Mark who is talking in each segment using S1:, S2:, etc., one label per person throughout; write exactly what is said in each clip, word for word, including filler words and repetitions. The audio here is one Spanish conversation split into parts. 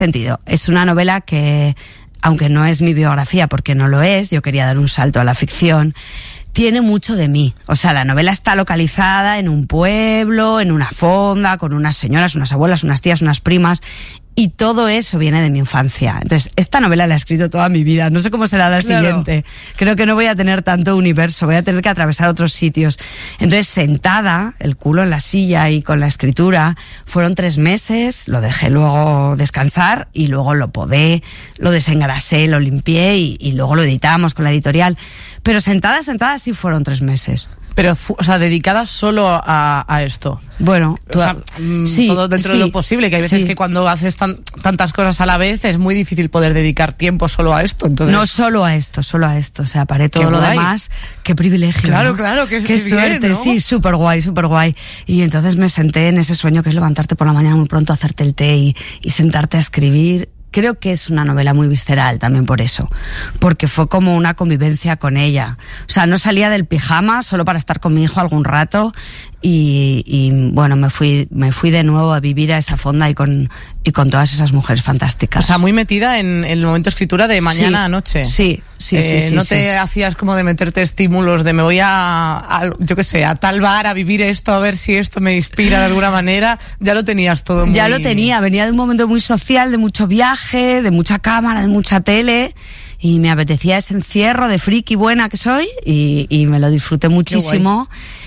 S1: sentido, es una novela que, aunque no es mi biografía, porque no lo es, yo quería dar un salto a la ficción, tiene mucho de mí. O sea, la novela está localizada en un pueblo, en una fonda, con unas señoras, unas abuelas, unas tías, unas primas, y todo eso viene de mi infancia. Entonces, esta novela la he escrito toda mi vida. No sé cómo será la claro. siguiente. Creo que no voy a tener tanto universo, voy a tener que atravesar otros sitios. Entonces, sentada, el culo en la silla y con la escritura, fueron tres meses, lo dejé luego descansar y luego lo podé, lo desengrasé, lo limpié y, y luego lo editamos con la editorial. Pero sentada, sentada sí fueron tres meses.
S2: Pero, o sea, dedicada solo a, a esto.
S1: Bueno,
S2: tú, o sea, sí, todo dentro sí, de lo posible, que hay veces sí. que cuando haces tan, tantas cosas a la vez es muy difícil poder dedicar tiempo solo a esto. Entonces...
S1: No solo a esto, solo a esto. O sea, paré todo lo demás. Qué privilegio.
S2: Claro,
S1: ¿no?
S2: claro, que es
S1: Qué suerte,
S2: bien, ¿no?
S1: Sí, súper guay, súper guay. Y entonces me senté en ese sueño que es levantarte por la mañana muy pronto, hacerte el té y, y sentarte a escribir. Creo que es una novela muy visceral también por eso, porque fue como una convivencia con ella. O sea, no salía del pijama solo para estar con mi hijo algún rato y, y bueno, me fui me fui de nuevo a vivir a esa fonda y con y con todas esas mujeres fantásticas.
S2: O sea, muy metida en, en el momento de escritura de mañana
S1: sí,
S2: a noche.
S1: Sí, sí,
S2: eh,
S1: sí, sí.
S2: No
S1: sí.
S2: te hacías como de meterte estímulos de me voy a, a, yo qué sé, a tal bar a vivir esto, a ver si esto me inspira de alguna manera. Ya lo tenías todo muy...
S1: Ya lo tenía, venía de un momento muy social, de mucho viaje, de mucha cámara, de mucha tele... Y me apetecía ese encierro de friki buena que soy y, y me lo disfruté muchísimo.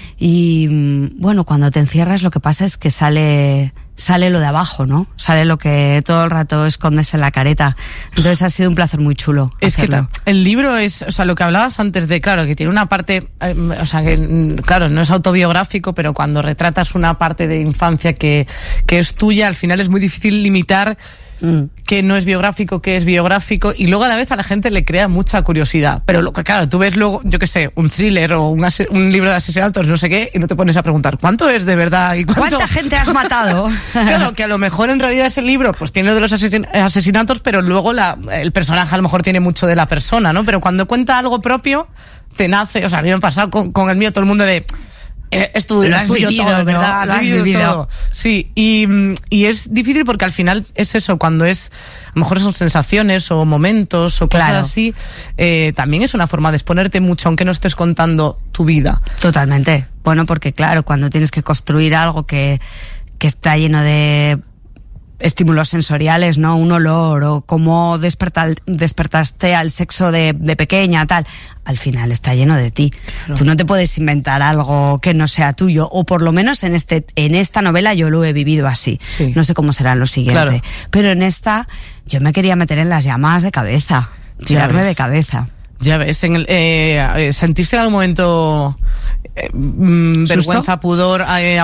S1: Y bueno, cuando te encierras lo que pasa es que sale sale lo de abajo, ¿no? Sale lo que todo el rato escondes en la careta. Entonces ha sido un placer muy chulo
S2: es
S1: hacerlo.
S2: Que el libro es, o sea, lo que hablabas antes de, claro, que tiene una parte, eh, o sea, que claro, no es autobiográfico, pero cuando retratas una parte de infancia que, que es tuya, al final es muy difícil limitar Mm. que no es biográfico, que es biográfico, y luego a la vez a la gente le crea mucha curiosidad. Pero lo que claro, tú ves luego, yo qué sé, un thriller o un, un libro de asesinatos, no sé qué, y no te pones a preguntar ¿cuánto es de verdad? ¿Y cuánto...
S1: ¿Cuánta gente has matado?
S2: Claro, que a lo mejor en realidad ese libro pues tiene lo de los asesin- asesinatos, pero luego la, el personaje a lo mejor tiene mucho de la persona, ¿no? Pero cuando cuenta algo propio, te nace, o sea, a mí me ha pasado con, con el mío, todo el mundo de... Es tu,
S1: lo has
S2: tuyo
S1: vivido,
S2: todo,
S1: ¿no?
S2: ¿verdad?
S1: Lo has
S2: vivido
S1: vivido.
S2: Todo. Sí, y, y es difícil porque al final es eso, cuando es, a lo mejor son sensaciones o momentos o cosas
S1: claro.
S2: así, eh, también es una forma de exponerte mucho, aunque no estés contando tu vida.
S1: Totalmente. Bueno, porque claro, cuando tienes que construir algo que, que está lleno de estímulos sensoriales, ¿no? Un olor o cómo despertar, despertaste al sexo de, de pequeña, tal. Al final está lleno de ti. Claro. Tú no te puedes inventar algo que no sea tuyo, o por lo menos en este, en esta novela yo lo he vivido así.
S2: Sí.
S1: No sé cómo será en lo siguiente.
S2: Claro.
S1: Pero en esta yo me quería meter en las llamadas de cabeza, tirarme de cabeza.
S2: Ya ves, en el, eh, ¿sentiste en algún momento eh, mm, vergüenza, pudor, eh,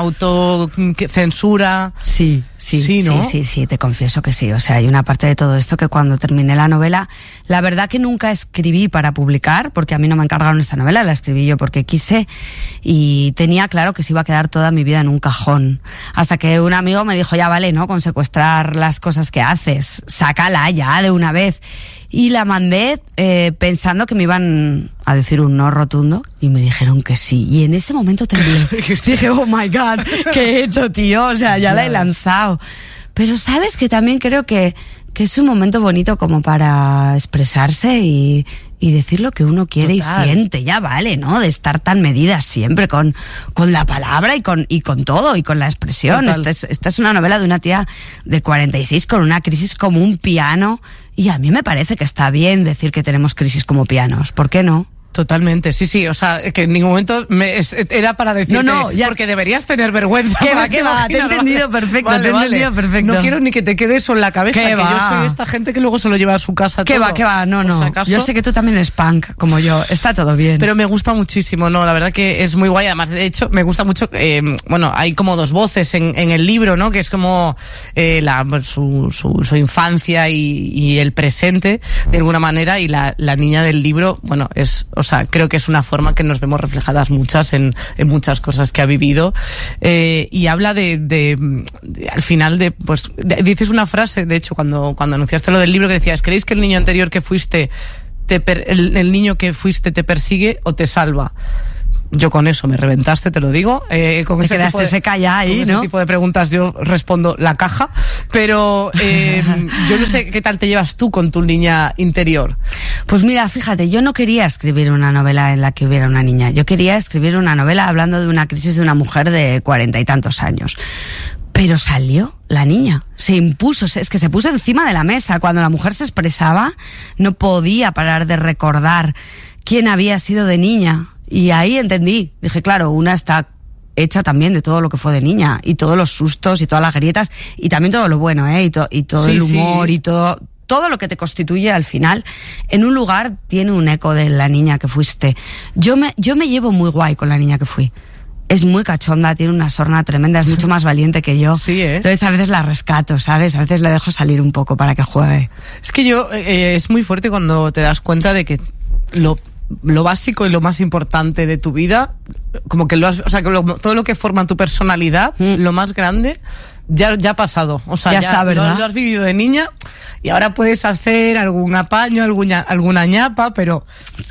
S2: autocensura?
S1: Sí, sí,
S2: sí, ¿no?
S1: sí, sí, sí, te confieso que sí. O sea, hay una parte de todo esto que cuando terminé la novela, la verdad que nunca escribí para publicar, porque a mí no me encargaron esta novela, la escribí yo porque quise y tenía claro que se iba a quedar toda mi vida en un cajón. Hasta que un amigo me dijo, ya vale, ¿no? Con secuestrar las cosas que haces, sácala ya de una vez. Y la mandé eh, pensando que me iban a decir un no rotundo y me dijeron que sí. Y en ese momento temblé. Dije, oh my God, ¿qué he hecho, tío? O sea, ya la he lanzado. Pero sabes que también creo que, que es un momento bonito como para expresarse y, y decir lo que uno quiere. Total. Y siente. Ya vale, ¿no? De estar tan medida siempre con, con la palabra y con, y con todo y con la expresión. Esta es, esta es una novela de una tía de cuarenta y seis con una crisis como un piano. Y a mí me parece que está bien decir que tenemos crisis como pianos. ¿Por qué no?
S2: Totalmente, sí, sí, o sea, que en ningún momento me, es, era para decirte,
S1: no, no, ya,
S2: porque deberías tener vergüenza.
S1: ¿Qué va, qué va? Te he entendido perfecto,
S2: vale,
S1: te he
S2: vale.
S1: entendido perfecto.
S2: No quiero ni que te quede eso en la cabeza, que
S1: va?
S2: yo soy esta gente que luego se lo lleva a su casa
S1: ¿Qué
S2: todo.
S1: va, qué va? No, no,
S2: si acaso,
S1: yo sé que tú también eres punk, como yo, está todo bien.
S2: Pero me gusta muchísimo, no, la verdad que es muy guay, además, de hecho, me gusta mucho, eh, bueno, hay como dos voces en, en el libro, ¿no? Que es como eh, la, su, su, su infancia y, y el presente, de alguna manera, y la, la niña del libro, bueno, es, o sea, creo que es una forma que nos vemos reflejadas muchas en, en muchas cosas que ha vivido, eh, y habla de, de, de al final de, pues, de, dices una frase, de hecho, cuando, cuando anunciaste lo del libro, que decías, ¿creéis que el niño anterior que fuiste, te per, el, el niño que fuiste te persigue o te salva? yo con eso me reventaste, te lo digo. Eh, con
S1: te
S2: ese
S1: quedaste
S2: tipo de,
S1: seca ya ahí,
S2: con
S1: ¿no?
S2: ese tipo de preguntas yo respondo la caja, pero eh, yo no sé qué tal te llevas tú con tu niña interior.
S1: Pues mira, fíjate, yo no quería escribir una novela en la que hubiera una niña. Yo quería escribir una novela hablando de una crisis de una mujer de cuarenta y tantos años. Pero salió la niña, se impuso, es que se puso encima de la mesa. Cuando la mujer se expresaba, no podía parar de recordar quién había sido de niña. Y ahí entendí, dije, claro, una está hecha también de todo lo que fue de niña, y todos los sustos, y todas las grietas, y también todo lo bueno, ¿eh? Y, to- y todo
S2: Sí,
S1: el humor,
S2: sí.
S1: y todo... Todo lo que te constituye al final, en un lugar tiene un eco de la niña que fuiste. Yo me, yo me llevo muy guay con la niña que fui. Es muy cachonda, tiene una sorna tremenda, es mucho más valiente que yo.
S2: Sí, ¿eh?
S1: Entonces a veces la rescato, ¿sabes? A veces le dejo salir un poco para que juegue.
S2: Es que yo, eh, es muy fuerte cuando te das cuenta de que lo, lo básico y lo más importante de tu vida, como que lo has, o sea, que lo, todo lo que forma tu personalidad, mm. lo más grande, ya, ya ha pasado. O sea,
S1: ya,
S2: ya
S1: está, ¿verdad?
S2: Lo, lo has vivido de niña y ahora puedes hacer algún apaño, alguna, alguna ñapa, pero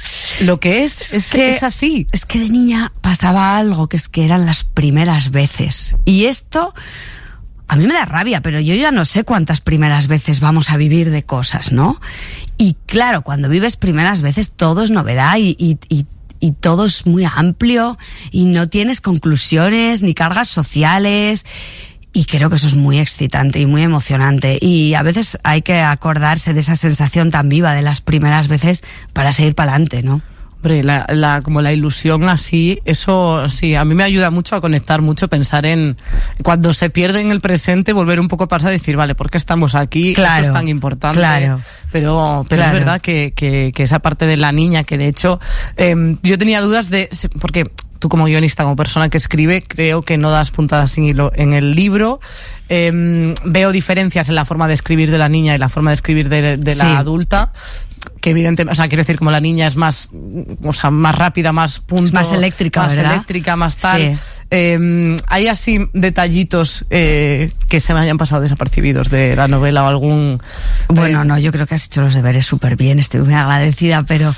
S2: lo que es, es, es que es así.
S1: Es que de niña pasaba algo, que es que eran las primeras veces. Y esto... A mí me da rabia, pero yo ya no sé cuántas primeras veces vamos a vivir de cosas, ¿no? Y claro, cuando vives primeras veces todo es novedad y, y, y, y todo es muy amplio y no tienes conclusiones ni cargas sociales. Y creo que eso es muy excitante y muy emocionante. Y a veces hay que acordarse de esa sensación tan viva de las primeras veces para seguir para adelante, ¿no?
S2: Hombre, la, la, como la ilusión así, eso sí, a mí me ayuda mucho a conectar mucho, pensar en cuando se pierde en el presente, volver un poco a pasar y decir, vale, ¿por qué estamos aquí?
S1: Claro,
S2: esto es tan importante.
S1: Claro.
S2: Pero, pero
S1: claro.
S2: es verdad que, que, que esa parte de la niña, que de hecho, eh, yo tenía dudas de, porque tú como guionista, como persona que escribe, creo que no das puntadas sin hilo en el libro. Eh, veo diferencias en la forma de escribir de la niña y la forma de escribir de, de la
S1: sí.
S2: adulta. Que evidentemente, o sea, quiero decir, como la niña es más, o sea, más rápida, más punto,
S1: es más eléctrica,
S2: más
S1: ¿verdad?
S2: eléctrica, más tal.
S1: Sí.
S2: Eh, ¿Hay así detallitos eh, que se me hayan pasado desapercibidos de la novela o algún?
S1: Bueno,
S2: eh...
S1: no, yo creo que has hecho los deberes súper bien, estoy muy agradecida, pero,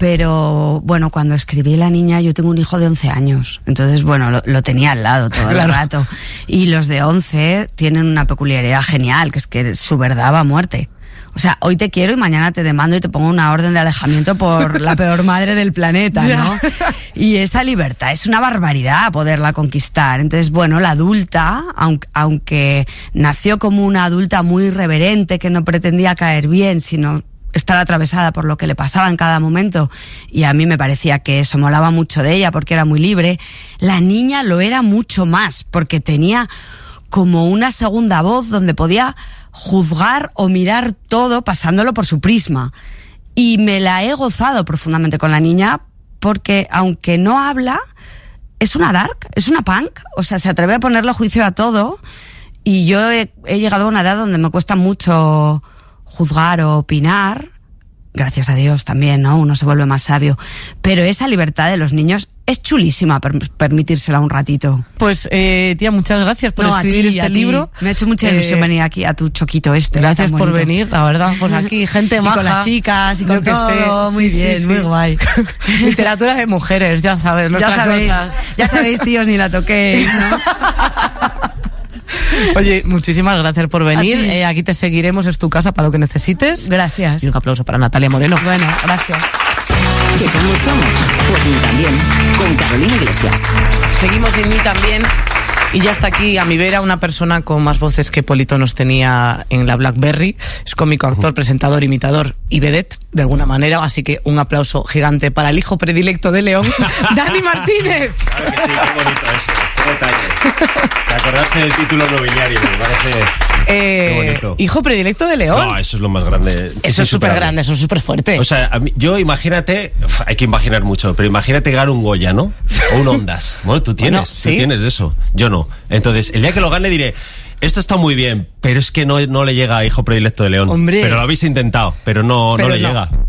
S1: pero bueno, cuando escribí La niña, yo tengo un hijo de once años, entonces bueno, lo, lo tenía al lado todo
S2: claro.
S1: el rato, y los de once tienen una peculiaridad genial, que es que su verdad va a muerte. O sea, hoy te quiero y mañana te demando y te pongo una orden de alejamiento por la peor madre del planeta, ¿no? Y esa libertad es una barbaridad poderla conquistar. Entonces, bueno, la adulta, aunque, aunque nació como una adulta muy irreverente, que no pretendía caer bien, sino estar atravesada por lo que le pasaba en cada momento, y a mí me parecía que eso molaba mucho de ella porque era muy libre, la niña lo era mucho más, porque tenía como una segunda voz donde podía juzgar o mirar todo pasándolo por su prisma. Y me la he gozado profundamente con la niña porque, aunque no habla, es una dark, es una punk, o sea, se atreve a ponerle juicio a todo, y yo he, he llegado a una edad donde me cuesta mucho juzgar o opinar, gracias a Dios también, ¿no? Uno se vuelve más sabio, pero esa libertad de los niños es chulísima, per- permitírsela un ratito.
S2: Pues, eh, tía, muchas gracias por
S1: no,
S2: escribir
S1: a ti,
S2: este
S1: a ti.
S2: libro.
S1: Me ha hecho mucha ilusión eh, venir aquí a tu choquito este.
S2: Gracias por venir, la verdad, pues aquí gente maja.
S1: Y con las chicas y con
S2: que
S1: todo,
S2: sé.
S1: muy
S2: sí,
S1: bien,
S2: sí,
S1: muy
S2: sí.
S1: guay.
S2: Literatura de mujeres, ya sabes,
S1: ya sabéis,
S2: cosas.
S1: Ya sabéis, tíos, ni la toquéis, ¿no?
S2: Oye, muchísimas gracias por venir. Eh, aquí te seguiremos, es tu casa para lo que necesites.
S1: Gracias.
S2: Y un aplauso para Natalia Moreno.
S1: Bueno, gracias.
S3: ¿Qué tal estamos? Pues ni tan bien, con Carolina Iglesias.
S2: Seguimos en Ni También. Y ya está aquí a mi vera una persona con más voces que Polito nos tenía en la BlackBerry. Es cómico, actor, presentador, imitador y vedette, de alguna manera. Así que un aplauso gigante para el hijo predilecto de León, Dani Martínez.
S4: Claro que sí, qué bonito eso. Qué detalle. De acordarse del título nobiliario, me parece...
S2: Eh,
S4: qué bonito.
S2: Hijo predilecto de León.
S4: No, eso es lo más grande.
S2: Eso es súper grande, eso es súper fuerte.
S4: O sea, a mí, yo imagínate, hay que imaginar mucho, pero imagínate ganar un Goya, ¿no? O un Ondas. Bueno, tú tienes,
S2: Bueno, ¿sí?
S4: tú tienes de eso. Yo no. Entonces, el día que lo gane diré, esto está muy bien, pero es que no, no le llega a hijo predilecto de León.
S2: Hombre.
S4: Pero lo habéis intentado, pero no,
S2: Pero
S4: no le
S2: no.
S4: llega.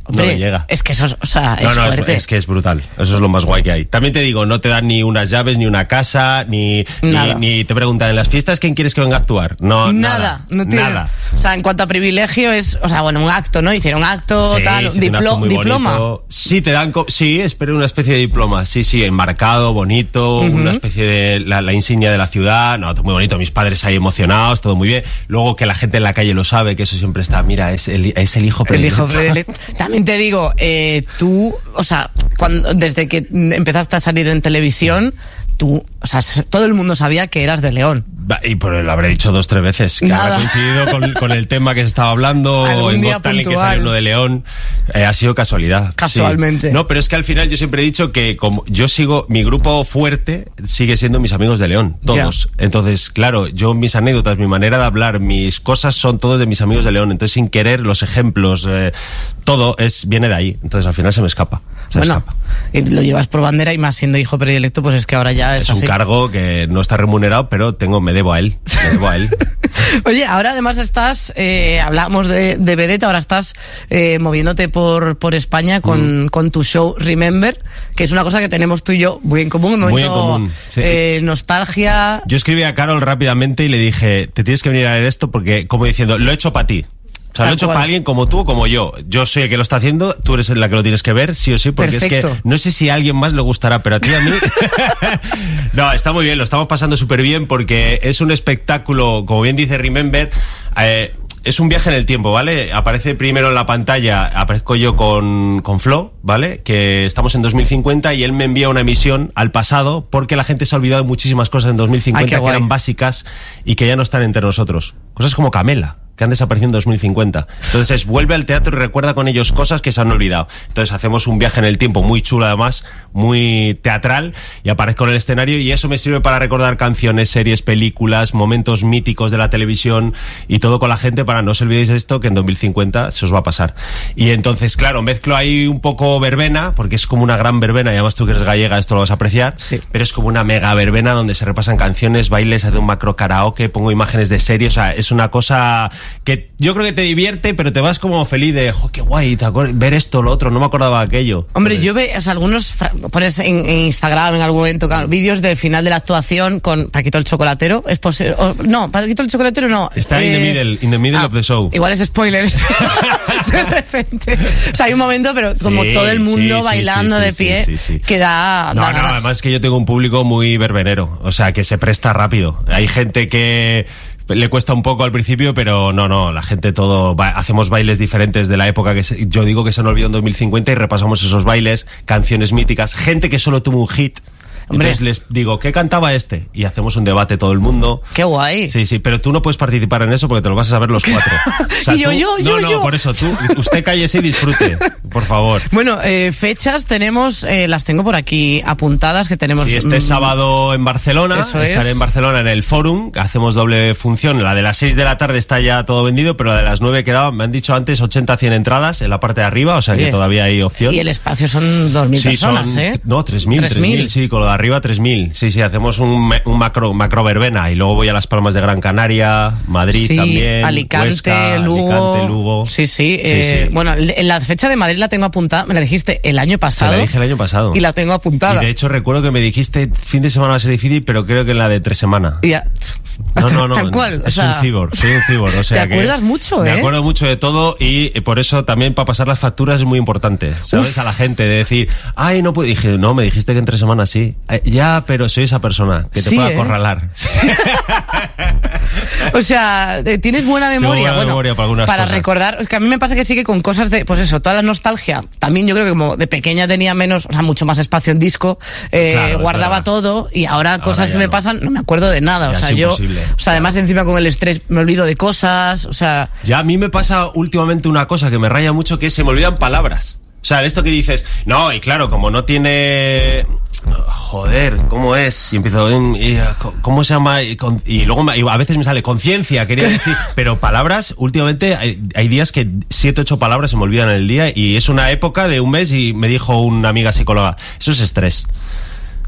S2: Hombre,
S4: no le llega.
S2: Es que eso es, o sea,
S4: no,
S2: es
S4: no,
S2: fuerte.
S4: Es, es que es brutal. Eso es lo más guay que hay. También te digo, no te dan ni unas llaves, ni una casa, ni, ni, ni te preguntan en las fiestas quién quieres que venga a actuar. No,
S2: nada.
S4: Nada.
S2: No tiene,
S4: nada.
S2: O sea, en cuanto a privilegio es, o sea, bueno, un acto, ¿no? Hicieron un acto,
S4: Sí,
S2: tal,
S4: se tiene un
S2: diplo-
S4: acto muy
S2: diploma.
S4: bonito. Sí, te dan, co- sí, espero una especie de diploma. Sí, sí, enmarcado, bonito,
S2: Uh-huh.
S4: una especie de la, la insignia de la ciudad. No, todo muy bonito. Mis padres ahí emocionados, todo muy bien. Luego que la gente en la calle lo sabe, que eso siempre está. Mira, es el, es el hijo
S2: El
S4: predilecto.
S2: hijo predilecto. También te digo, eh, tú, o sea, cuando, desde que empezaste a salir en televisión, tú, o sea, todo el mundo sabía que eras de León.
S4: Va, Y por lo habré dicho dos, tres veces. Que
S2: Nada.
S4: habrá coincidido con, con el tema que se estaba hablando,
S2: Algún
S4: en
S2: día
S4: Got Talent que
S2: puntual.
S4: salió uno de León. Eh, ha sido casualidad.
S2: Casualmente.
S4: Sí. No, pero es que al final yo siempre he dicho que como yo sigo, mi grupo fuerte sigue siendo mis amigos de León, todos.
S2: Ya.
S4: Entonces, claro, yo mis anécdotas, mi manera de hablar, mis cosas son todos de mis amigos de León. Entonces, sin querer, los ejemplos, eh, todo es viene de ahí. Entonces, al final se me escapa. Se me
S2: Bueno,
S4: escapa.
S2: y lo llevas por bandera y más siendo hijo predilecto, pues es que ahora ya es,
S4: Es
S2: así.
S4: un cargo que no está remunerado, pero tengo, me debo a él. Me debo a él.
S2: Oye, ahora además estás, eh, hablamos de, de vedette, ahora estás eh, moviéndote por, por España con, mm. con tu show Remember, que es una cosa que tenemos tú y yo muy en común, un momento,
S4: Muy en común, sí.
S2: eh, nostalgia.
S4: Yo escribí a Carol rápidamente y le dije, te tienes que venir a ver esto porque, como diciendo, lo he hecho para ti. O sea,
S2: Tal
S4: lo he hecho
S2: cual.
S4: para alguien como tú o como yo. Yo soy el que lo está haciendo, tú eres la que lo tienes que ver, sí o sí, porque
S2: Perfecto.
S4: es que no sé si a alguien más le gustará, pero a ti y a mí... No, está muy bien, lo estamos pasando súper bien porque es un espectáculo, como bien dice Remember, eh, es un viaje en el tiempo, ¿vale? Aparece primero en la pantalla, aparezco yo con, con Flo, ¿vale? Que estamos en dos mil cincuenta y él me envía una emisión al pasado porque la gente se ha olvidado de muchísimas cosas en dos mil cincuenta
S2: Ay, qué
S4: que
S2: guay.
S4: eran básicas y que ya no están entre nosotros. Cosas como Camela, que han desaparecido en dos mil cincuenta. Entonces es, vuelve al teatro y recuerda con ellos cosas que se han olvidado. Entonces hacemos un viaje en el tiempo muy chulo además, muy teatral, y aparezco en el escenario y eso me sirve para recordar canciones, series, películas, momentos míticos de la televisión y todo con la gente para no os olvidéis de esto que en dos mil cincuenta se os va a pasar. Y entonces, claro, mezclo ahí un poco verbena, porque es como una gran verbena, y además tú que eres gallega esto lo vas a apreciar,
S2: Sí.
S4: pero es como una mega verbena donde se repasan canciones, bailes, hace un macro karaoke, pongo imágenes de series, o sea, es una cosa que yo creo que te divierte, pero te vas como feliz de, jo, qué guay, te acuer- ver esto, lo otro, no me acordaba de aquello.
S2: Hombre,
S4: Entonces,
S2: yo veo, o sea, algunos, fra- pones en, en Instagram en algún momento, claro, vídeos del final de la actuación con Paquito el Chocolatero, es posible, o- no, Paquito el Chocolatero no.
S4: Está in the
S2: eh,
S4: middle, in the middle
S2: ah,
S4: of the show.
S2: Igual es spoiler de repente. O sea, hay un momento, pero como
S4: Sí,
S2: todo el mundo
S4: sí, sí,
S2: bailando
S4: sí,
S2: de
S4: sí,
S2: pie,
S4: sí, sí.
S2: que da...
S4: No,
S2: da
S4: no,
S2: ganas.
S4: además es que yo tengo un público muy verbenero, o sea, que se presta rápido. Hay gente que le cuesta un poco al principio, pero no, no, la gente todo, ba- hacemos bailes diferentes de la época que se- yo digo que se han olvidado en dos mil cincuenta y repasamos esos bailes, canciones míticas, gente que solo tuvo un hit.
S2: Hombre.
S4: Entonces les digo, ¿qué cantaba este? Y hacemos un debate todo el mundo.
S2: Qué guay.
S4: Sí, sí, pero tú no puedes participar en eso porque te lo vas a saber los cuatro. O sea,
S2: Y yo,
S4: tú-
S2: yo,
S4: no,
S2: yo,
S4: no,
S2: yo.
S4: por eso, tú, usted cállese y disfrute, por favor.
S2: Bueno, eh, fechas tenemos, eh, las tengo por aquí apuntadas, que tenemos...
S4: Sí, este
S2: mm,
S4: sábado en Barcelona,
S2: Eso es.
S4: estaré en Barcelona en el Fórum, hacemos doble función, la de las seis de la tarde está ya todo vendido, pero la de las nueve quedaba, me han dicho antes, ochenta a cien entradas en la parte de arriba, o sea que
S2: Oye,
S4: todavía hay opción.
S2: Y el espacio son dos mil
S4: Sí,
S2: personas,
S4: son,
S2: ¿eh?
S4: no, tres mil, tres mil, sí, con lo de arriba tres mil. Sí, sí, hacemos un, me- un macro, macro verbena y luego voy a Las Palmas de Gran Canaria, Madrid
S2: Sí,
S4: también,
S2: Alicante,
S4: Huesca,
S2: Lugo.
S4: Alicante, Lugo.
S2: Sí, sí.
S4: Sí,
S2: eh,
S4: sí.
S2: Bueno, en la fecha de Madrid la tengo apuntada, me la dijiste el año
S4: Te
S2: pasado.
S4: la dije el año pasado.
S2: Y la tengo apuntada.
S4: Y de hecho recuerdo que me dijiste fin de semana va a ser difícil, pero creo que en la de tres semanas.
S2: Y ya-
S4: No, no, no.
S2: Tal cual. o
S4: Es
S2: sea,
S4: un cibor, soy un cibor. O sea
S2: te
S4: que
S2: acuerdas mucho,
S4: Me
S2: ¿eh?
S4: acuerdo mucho de todo y eh, por eso también para pasar las facturas es muy importante, ¿sabes?
S2: Uf.
S4: A la gente de decir, ay, no puedo. Dije, no, me dijiste que en tres semanas sí. Eh, ya, pero soy esa persona que te
S2: Sí,
S4: puede
S2: ¿eh?
S4: acorralar.
S2: O sea, eh, tienes buena memoria.
S4: buena
S2: bueno,
S4: memoria para algunas cosas.
S2: recordar. Es que a mí me pasa que sí que con cosas de, pues eso, toda la nostalgia. También yo creo que como de pequeña tenía menos, o sea, mucho más espacio en disco, eh,
S4: Claro, es
S2: guardaba
S4: verdad.
S2: todo y ahora,
S4: Ahora
S2: cosas
S4: ya
S2: que me
S4: no.
S2: pasan no me acuerdo de nada.
S4: Ya
S2: o sea,
S4: es
S2: yo,
S4: imposible.
S2: o sea, además encima con el estrés me olvido de cosas, o sea,
S4: Ya a mí me pasa últimamente una cosa que me raya mucho, que es se me olvidan palabras. O sea, esto que dices, no, y claro, como no tiene... Joder, ¿cómo es? Y empiezo, en- y, ¿cómo se llama? Y, con- y luego me- y a veces me sale conciencia, quería decir, pero palabras, últimamente hay, hay días que siete, ocho palabras se me olvidan en el día y es una época de un mes y me dijo una amiga psicóloga, eso es estrés.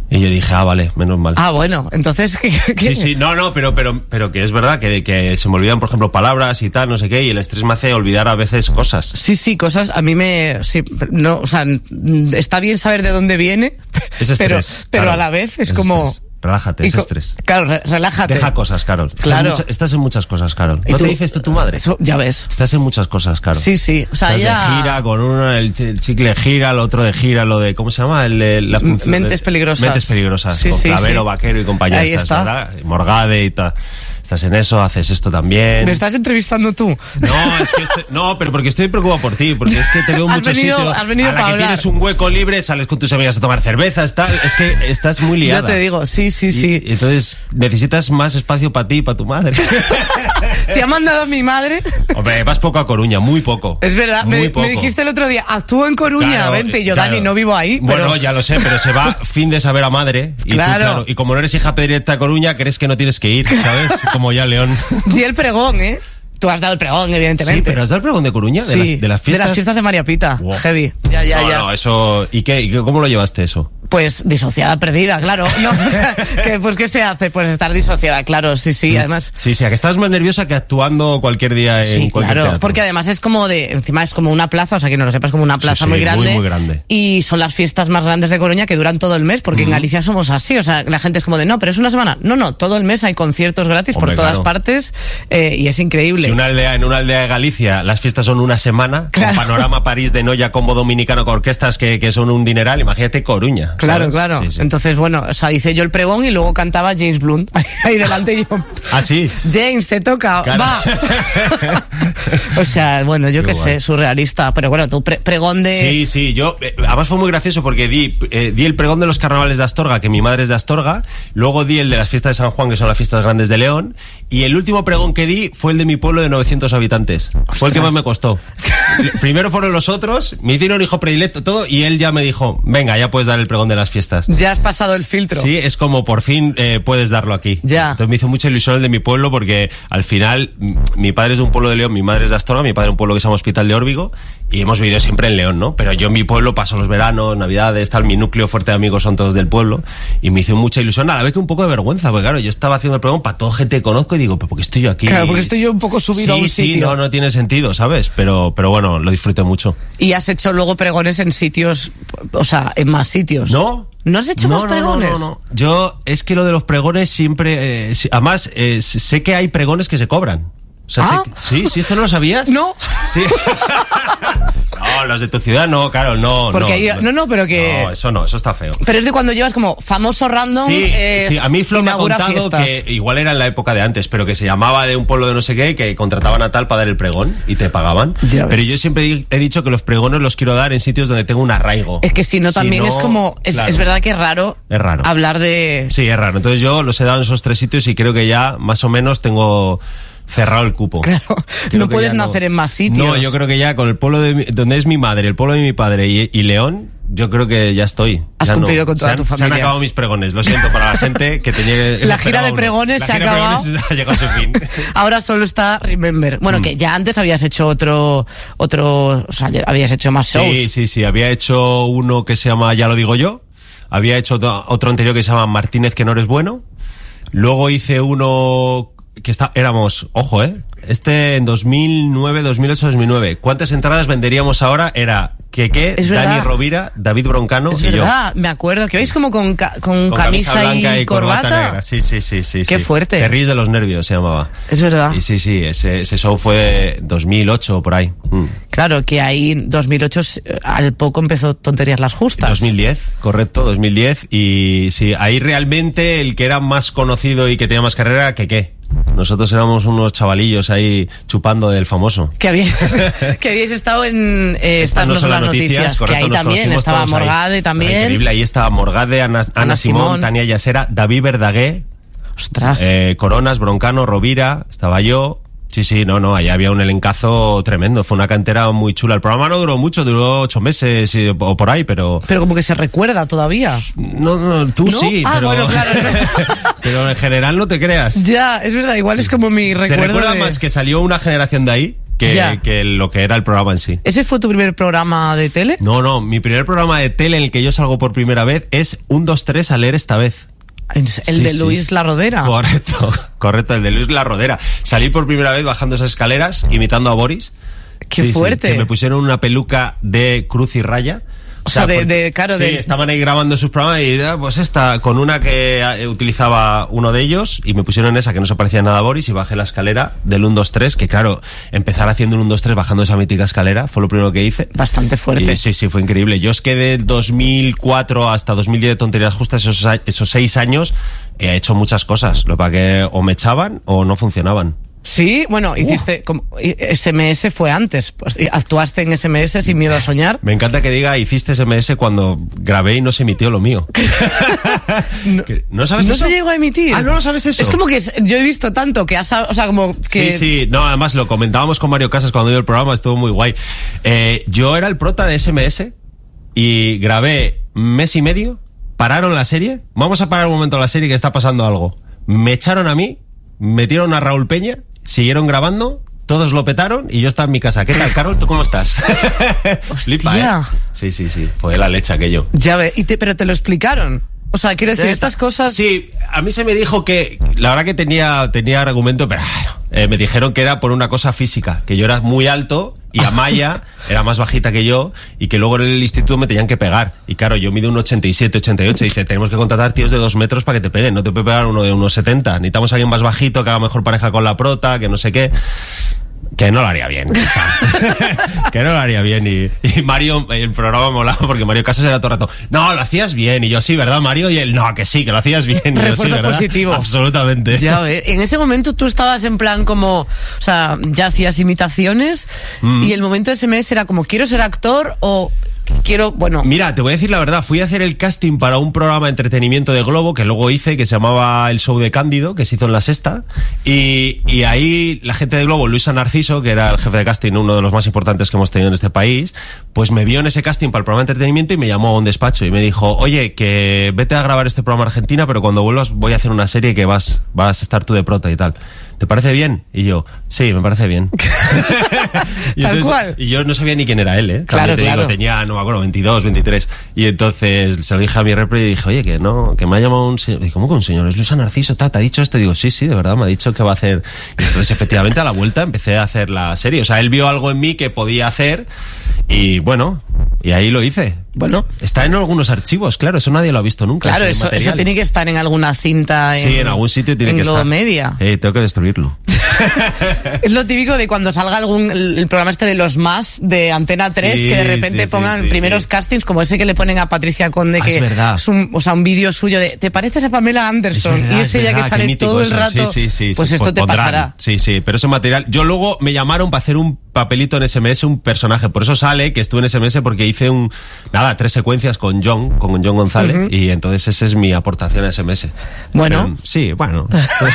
S4: Y yo dije, ah, vale, menos mal.
S2: Ah, bueno, entonces... ¿qué, qué?
S4: Sí, sí, no, no, pero, pero, pero que es verdad que, que se me olvidan, por ejemplo, palabras y tal, no sé qué, y el estrés me hace olvidar a veces cosas.
S2: Sí, sí, cosas, a mí me... Sí, no, o sea, está bien saber de dónde viene,
S4: es estrés,
S2: pero, pero
S4: claro,
S2: a la vez es,
S4: es
S2: como...
S4: Estrés. Relájate, es
S2: co-
S4: estrés.
S2: Claro, re- relájate.
S4: Deja cosas, Carol.
S2: Claro.
S4: Estás en, mucha- estás en muchas cosas, Carol.
S2: ¿Y
S4: ¿No
S2: tú?
S4: te dice esto tu madre?
S2: Eso, ya ves.
S4: Estás en muchas cosas, Carol.
S2: Sí, sí. O sea,
S4: Estás
S2: ella...
S4: de gira con uno, el, ch- el chicle gira, el otro de gira, lo de, ¿cómo se llama? El, el- la función-
S2: Mentes peligrosas.
S4: Mentes peligrosas.
S2: Sí,
S4: con
S2: sí,
S4: Clavero,
S2: sí.
S4: Vaquero y compañía.
S2: Ahí
S4: estás,
S2: está.
S4: ¿verdad? Morgade y tal. Estás en eso, haces esto también.
S2: ¿Me estás entrevistando tú?
S4: No, es que estoy- no, pero porque estoy preocupado por ti, porque es que te veo en
S2: Has
S4: muchos
S2: venido-
S4: sitios.
S2: has venido
S4: a la
S2: para
S4: que
S2: hablar.
S4: tienes un hueco libre, sales con tus amigas a tomar cervezas, tal. Es que estás muy liada.
S2: Yo te digo, sí, sí, sí.
S4: Y, y entonces necesitas más espacio para ti y para tu madre.
S2: ¿Te ha mandado mi madre?
S4: Hombre, vas poco a Coruña, muy poco.
S2: Es verdad,
S4: muy
S2: me,
S4: poco.
S2: me dijiste el otro día, actúo en Coruña,
S4: Claro,
S2: vente. Y yo,
S4: claro.
S2: Dani, no vivo ahí.
S4: Bueno,
S2: pero...
S4: ya lo sé, pero se va fin de saber a madre. Y
S2: Claro.
S4: Tú, claro. Y como no eres hija directa de Coruña, crees que no tienes que ir, ¿sabes? Como ya León.
S2: Di el pregón, ¿eh? Tú has dado el pregón, evidentemente.
S4: Sí, pero ¿has dado el pregón de Coruña? ¿De,
S2: Sí,
S4: las, de las fiestas?
S2: de las fiestas de María Pita.
S4: Wow.
S2: Heavy. Ya, ya,
S4: no,
S2: ya.
S4: no, eso... ¿Y qué? ¿Y qué- cómo lo llevaste eso?
S2: Pues disociada perdida, claro. No, que, pues ¿qué se hace? Pues estar disociada, claro, sí, sí, además...
S4: Sí, sí, a que estás más nerviosa que actuando cualquier día en
S2: Sí,
S4: cualquier
S2: claro,
S4: teatro.
S2: porque además es como de, encima es como una plaza, o sea que no lo sepas, como una plaza
S4: sí,
S2: muy
S4: muy,
S2: grande.
S4: muy grande.
S2: Y son las fiestas más grandes de Coruña que duran todo el mes, porque en Galicia somos así, o sea, la gente es como de, no, pero es una semana. No, no, todo el mes hay conciertos gratis
S4: Hombre,
S2: por todas
S4: claro.
S2: partes eh, y es increíble.
S4: Si una aldea, en una aldea de Galicia las fiestas son una semana,
S2: Claro.
S4: con Panorama París de Noya, combo dominicano con orquestas que, que son un dineral, imagínate Coruña.
S2: Claro,
S4: ¿sabes?
S2: claro.
S4: Sí, sí.
S2: Entonces, bueno, o sea, hice yo el pregón y luego cantaba James Blunt ahí delante y yo...
S4: Ah, sí.
S2: James, te toca,
S4: Claro.
S2: va. O sea, bueno, yo
S4: Qué
S2: qué
S4: guay.
S2: sé, surrealista. Pero bueno, tu pre- pregón de...
S4: Sí, sí, yo, eh, además fue muy gracioso porque di, eh, di el pregón de los carnavales de Astorga, que mi madre es de Astorga, luego di el de las fiestas de San Juan, que son las fiestas grandes de León, y el último pregón que di fue el de mi pueblo de novecientos habitantes. Fue el que más me costó. Primero fueron los otros, me hicieron hijo predilecto, todo, y él ya me dijo, venga, ya puedes dar el pregón de las fiestas.
S2: Ya has pasado el filtro.
S4: Sí, es como por fin eh, puedes darlo aquí.
S2: Ya.
S4: Entonces me hizo mucha ilusión el de mi pueblo porque al final m- mi padre es de un pueblo de León, mi madre es de Astorga, mi padre de un pueblo que se llama Hospital de Órbigo y hemos vivido siempre en León, ¿no? Pero yo en mi pueblo paso los veranos, navidades, tal, mi núcleo fuerte de amigos son todos del pueblo y me hizo mucha ilusión, a la vez que un poco de vergüenza, porque claro, yo estaba haciendo el pregón para toda gente que conozco y digo, ¿pero por qué estoy yo aquí?
S2: Claro, porque estoy yo un poco subido
S4: sí,
S2: a un
S4: sí,
S2: sitio.
S4: no, no tiene sentido, ¿sabes? Pero, pero bueno, lo disfruté mucho.
S2: Y has hecho luego pregones en sitios, o sea, en más sitios.
S4: ¿No?
S2: ¿No has hecho
S4: no,
S2: más
S4: no,
S2: pregones?
S4: No, no, no. Yo, es que lo de los pregones siempre... eh, sí, además, eh, sé que hay pregones que se cobran. O sea,
S2: Ah.
S4: sé que- sí, sí, ¿esto no lo sabías?
S2: No.
S4: Sí. No, los de tu ciudad no, claro, no.
S2: Porque
S4: no,
S2: ahí- no, no, pero que-
S4: No, eso no, eso está feo.
S2: Pero es de cuando llevas como famoso random.
S4: Sí,
S2: eh,
S4: sí, a mí Flo me ha
S2: inaugura
S4: contado
S2: fiestas.
S4: que igual era en la época de antes, pero que se llamaba de un pueblo de no sé qué, que contrataban a tal para dar el pregón y te pagaban.
S2: Ya ves.
S4: Pero yo siempre he- he dicho que los pregones los quiero dar en sitios donde tengo un arraigo.
S2: Es que si no,
S4: Si
S2: también
S4: no,
S2: es como. Es,
S4: claro.
S2: es verdad que es raro,
S4: Es raro.
S2: hablar de.
S4: Sí, es raro. Entonces yo los he dado en esos tres sitios y creo que ya más o menos tengo cerrado el cupo.
S2: Claro,
S4: Creo
S2: no
S4: que
S2: puedes
S4: ya
S2: nacer en más sitios.
S4: No, yo creo que ya con el pueblo de mi- donde es mi madre, el pueblo de mi padre y, y León, yo creo que ya estoy.
S2: Has
S4: Ya no.
S2: cumplido con toda
S4: Se han-
S2: tu
S4: Se han
S2: familia.
S4: acabado mis pregones, lo siento para la gente que tenía...
S2: La gira de
S4: esperaba uno.
S2: pregones
S4: La
S2: se ha
S4: gira de
S2: acabado.
S4: pregones ha llegado a su fin.
S2: Ahora solo está Remember.
S4: Mm.
S2: Bueno, que ya antes habías hecho otro. otro O sea, ya habías hecho más shows.
S4: Sí, sí, sí. Había hecho uno que se llama Ya lo digo yo. Había hecho otro otro anterior que se llama Martínez que no eres bueno. Luego hice uno que está, éramos, ojo, eh. Este en dos mil nueve, dos mil ocho, dos mil nueve. ¿Cuántas entradas venderíamos ahora? Era Keke,
S2: Es
S4: Dani
S2: verdad.
S4: Rovira, David Broncano
S2: Es
S4: y yo.
S2: verdad, me acuerdo que vais como con, ca- con,
S4: Con
S2: camisa,
S4: blanca
S2: y, corbata.
S4: negra. Sí, sí, sí, sí.
S2: Qué
S4: sí.
S2: fuerte.
S4: Te ríes de los nervios, se llamaba.
S2: Es verdad.
S4: Y sí, sí, ese, ese show fue dos mil ocho o por ahí. Mm.
S2: Claro, que ahí en dos mil ocho eh, al poco empezó Tonterías las Justas.
S4: dos mil diez, correcto, dos mil diez. Y sí, ahí realmente el que era más conocido y que tenía más carrera era Keke. Nosotros éramos unos chavalillos ahí chupando del famoso.
S2: Que habíais, que habíais estado en eh, Estas no son las noticias, que
S4: correcto,
S2: ahí
S4: nos
S2: también
S4: conocimos
S2: estaba
S4: todos ahí.
S2: Morgade también.
S4: Ah, increíble, ahí estaba Morgade, Ana, Ana,
S2: Ana
S4: Simón,
S2: Simón.
S4: Tania Yasera, David Verdaguer,
S2: Ostras.
S4: eh, Coronas, Broncano, Rovira, estaba yo. Sí, sí, no, no, ahí había un elencazo tremendo, fue una cantera muy chula. El programa no duró mucho, duró ocho meses y- o por ahí, pero...
S2: Pero como que se recuerda todavía.
S4: No, no, tú
S2: ¿No?
S4: sí,
S2: Ah,
S4: pero...
S2: bueno, claro, es verdad.
S4: pero en general no te creas.
S2: Ya, es verdad, igual es como mi
S4: Se
S2: recuerdo
S4: recuerda
S2: de...
S4: más que salió una generación de ahí que, que lo que era el programa en sí.
S2: ¿Ese fue tu primer programa de tele?
S4: No, no, mi primer programa de tele en el que yo salgo por primera vez es un, dos, tres a leer esta vez.
S2: El
S4: sí,
S2: de
S4: sí.
S2: Luis La Rodera.
S4: Correcto, correcto, el de Luis La Rodera. Salí por primera vez bajando esas escaleras, imitando a Boris.
S2: ¡Qué
S4: sí,
S2: fuerte!
S4: Sí, que me pusieron una peluca de cruz y raya.
S2: O sea, de, de, claro,
S4: sí,
S2: de...
S4: estaban ahí grabando sus programas y pues esta, con una que utilizaba uno de ellos, y me pusieron esa que no se parecía nada a Boris, y bajé la escalera del uno, dos, tres, que claro, empezar haciendo un uno, dos, tres bajando esa mítica escalera fue lo primero que hice.
S2: Bastante fuerte.
S4: Y, sí, sí, fue increíble. Yo es que de dos mil cuatro hasta dos mil diez de Tonterías Justas, esos, esos seis años, he hecho muchas cosas. Lo para que o me echaban o no funcionaban.
S2: Sí, bueno, hiciste... Como, S M S fue antes. Pues, actuaste en S M S sin miedo a soñar.
S4: Me encanta que diga, hiciste S M S cuando grabé y no se emitió lo mío.
S2: no,
S4: ¿No sabes
S2: no
S4: eso?
S2: No se llegó a emitir.
S4: Ah, ¿no lo sabes eso?
S2: Es como que yo he visto tanto que has... O sea, como que...
S4: Sí, sí. No, además lo comentábamos con Mario Casas cuando dio el programa, estuvo muy guay. Eh, yo era el prota de S M S y grabé mes y medio, pararon la serie. Vamos a parar un momento la serie que está pasando algo. Me echaron a mí, metieron a Raúl Peña, siguieron grabando, todos lo petaron y yo estaba en mi casa. ¿Qué tal, Carol? ¿Tú cómo estás? Flipa, ¿eh? Sí, sí, sí. Fue la leche aquello.
S2: Ya ve, y te, pero te lo explicaron. O sea, quiero decir, estas cosas...
S4: Sí, a mí se me dijo que... La verdad que tenía, tenía argumento, pero eh, me dijeron que era por una cosa física, que yo era muy alto y Amaya era más bajita que yo y que luego en el instituto me tenían que pegar. Y claro, yo mido un ochenta y siete, ochenta y ocho. Y dice, tenemos que contratar tíos de dos metros para que te peguen. No te puede pegar uno de unos setenta. Necesitamos a alguien más bajito, que haga mejor pareja con la prota, que no sé qué... Que no lo haría bien. Que no lo haría bien. Y, y Mario, el programa molaba porque Mario Casas era todo el rato, no, lo hacías bien. Y yo, sí, ¿verdad, Mario? Y él, no, que sí, que lo hacías bien. Y yo,
S2: refuerzo
S4: sí, ¿verdad?
S2: positivo.
S4: Absolutamente.
S2: Ya ve. En ese momento tú estabas en plan como, o sea, ya hacías imitaciones mm. y el momento de S M S era como, ¿quiero ser actor o quiero, bueno...
S4: Mira, te voy a decir la verdad, fui a hacer el casting para un programa de entretenimiento de Globo que luego hice, que se llamaba El Show de Cándido, que se hizo en La Sexta, y, y ahí la gente de Globo, Luisa Narciso, que era el jefe de casting, uno de los más importantes que hemos tenido en este país, pues me vio en ese casting para el programa de entretenimiento y me llamó a un despacho y me dijo, oye, que vete a grabar este programa a Argentina, pero cuando vuelvas voy a hacer una serie que vas, vas a estar tú de prota y tal. ¿Te parece bien? Y yo, sí, me parece bien. y
S2: Tal
S4: entonces,
S2: cual.
S4: Y yo no sabía ni quién era él, ¿eh?
S2: Claro,
S4: te
S2: claro.
S4: Digo, tenía, no me acuerdo, veintidós, veintitrés. Y entonces se lo dije a mi repre y dije, oye, que no, que me ha llamado un señor. Y ¿cómo que un señor? Es Luisa Narciso, ¿te ha dicho esto? Y digo, sí, sí, de verdad, me ha dicho que va a hacer. Y entonces, efectivamente, a la vuelta empecé a hacer la serie. O sea, él vio algo en mí que podía hacer y bueno, y ahí lo hice.
S2: Bueno.
S4: Está en algunos archivos, claro, eso nadie lo ha visto nunca.
S2: Claro, eso, eso tiene que estar en alguna cinta. En,
S4: sí, en algún sitio tiene
S2: en
S4: que
S2: Globo
S4: estar.
S2: Media.
S4: Eh, tengo que destruirlo.
S2: Es lo típico de cuando salga algún el, el programa este de los más de Antena tres, sí, que de repente sí, pongan sí, sí, primeros sí. castings como ese que le ponen a Patricia Conde,
S4: ah,
S2: que
S4: es, verdad.
S2: es un, o sea, un vídeo suyo de ¿te pareces a Pamela Anderson?
S4: Verdad,
S2: y es ella que sale todo el rato.
S4: Sí, sí, sí,
S2: pues
S4: sí,
S2: esto
S4: pues
S2: te
S4: pondrán.
S2: pasará.
S4: Sí, sí, pero ese material. Yo luego me llamaron para hacer un papelito en S M S, un personaje. Por eso sale que estuve en S M S porque hice un nada, tres secuencias con John, con John González, uh-huh. y entonces esa es mi aportación a S M S.
S2: Bueno.
S4: Pero, sí, bueno.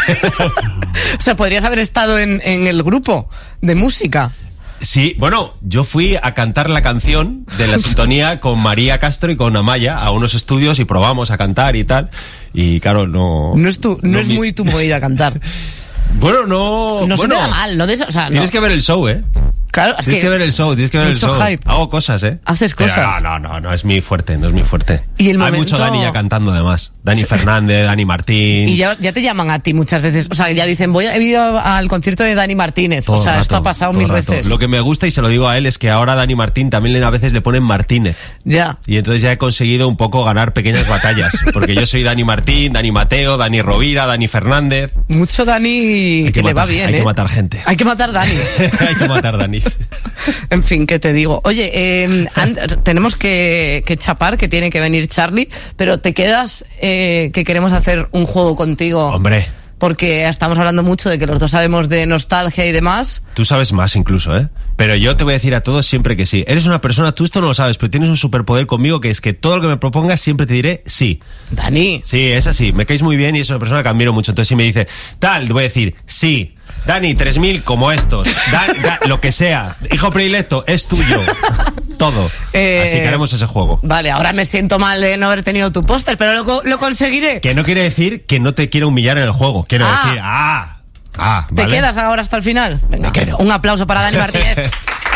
S2: O sea, podrías haber estado en, en el grupo de música.
S4: Sí, bueno, yo fui a cantar la canción de la sintonía con María Castro y con Amaya a unos estudios y probamos a cantar y tal. Y claro, no...
S2: No es, tu, no no es
S4: mi...
S2: muy tu movida cantar.
S4: Bueno, no...
S2: No
S4: bueno,
S2: se te da mal, no de eso, o sea,
S4: tienes
S2: no.
S4: que ver el show, ¿eh?
S2: Claro, es
S4: tienes que, que ver el show, tienes que ver el show.
S2: Hype.
S4: Hago cosas, ¿eh?
S2: Haces cosas.
S4: Pero no, no, no, no es muy fuerte, no es muy fuerte.
S2: Y el momento...
S4: Hay mucho Dani ya cantando además. Dani sí. Fernández, Dani Martín.
S2: Y ya, ya te llaman a ti muchas veces. O sea, ya dicen, voy a, he ido al concierto de Dani Martínez.
S4: Todo
S2: o sea,
S4: rato,
S2: esto ha pasado mil
S4: rato.
S2: veces.
S4: Lo que me gusta, y se lo digo a él, es que ahora Dani Martín también a veces le ponen Martínez.
S2: Ya.
S4: Y entonces ya he conseguido un poco ganar pequeñas batallas. Porque yo soy Dani Martín, Dani Mateo, Dani Rovira, Dani Fernández.
S2: Mucho Dani que,
S4: que
S2: le
S4: matar,
S2: va bien,
S4: Hay
S2: ¿eh?
S4: que matar gente.
S2: Hay que matar Danis.
S4: Hay que matar Danis.
S2: En fin, ¿qué te digo? Oye, eh, and, tenemos que, que chapar, que tiene que venir Charlie, pero te quedas eh, que queremos hacer un juego contigo.
S4: Hombre.
S2: Porque estamos hablando mucho de que los dos sabemos de nostalgia y demás.
S4: Tú sabes más incluso, ¿eh? Pero yo te voy a decir a todos siempre que sí. Eres una persona, tú esto no lo sabes, pero tienes un superpoder conmigo que es que todo lo que me propongas siempre te diré sí.
S2: Dani.
S4: Sí, es así. Me caes muy bien y es una persona que admiro mucho. Entonces si me dice, tal, te voy a decir sí. Dani, tres mil como estos. Da, da, lo que sea. Hijo predilecto, es tuyo. Todo. Eh, Así que haremos ese juego.
S2: Vale, ahora me siento mal de no haber tenido tu póster, pero lo, lo conseguiré.
S4: Que no quiere decir que no te quiera humillar en el juego. Quiero ah. decir, ah... Ah,
S2: ¿Te
S4: vale.
S2: quedas ahora hasta el final? Venga,
S4: Me quedo.
S2: un aplauso para Dani Martínez.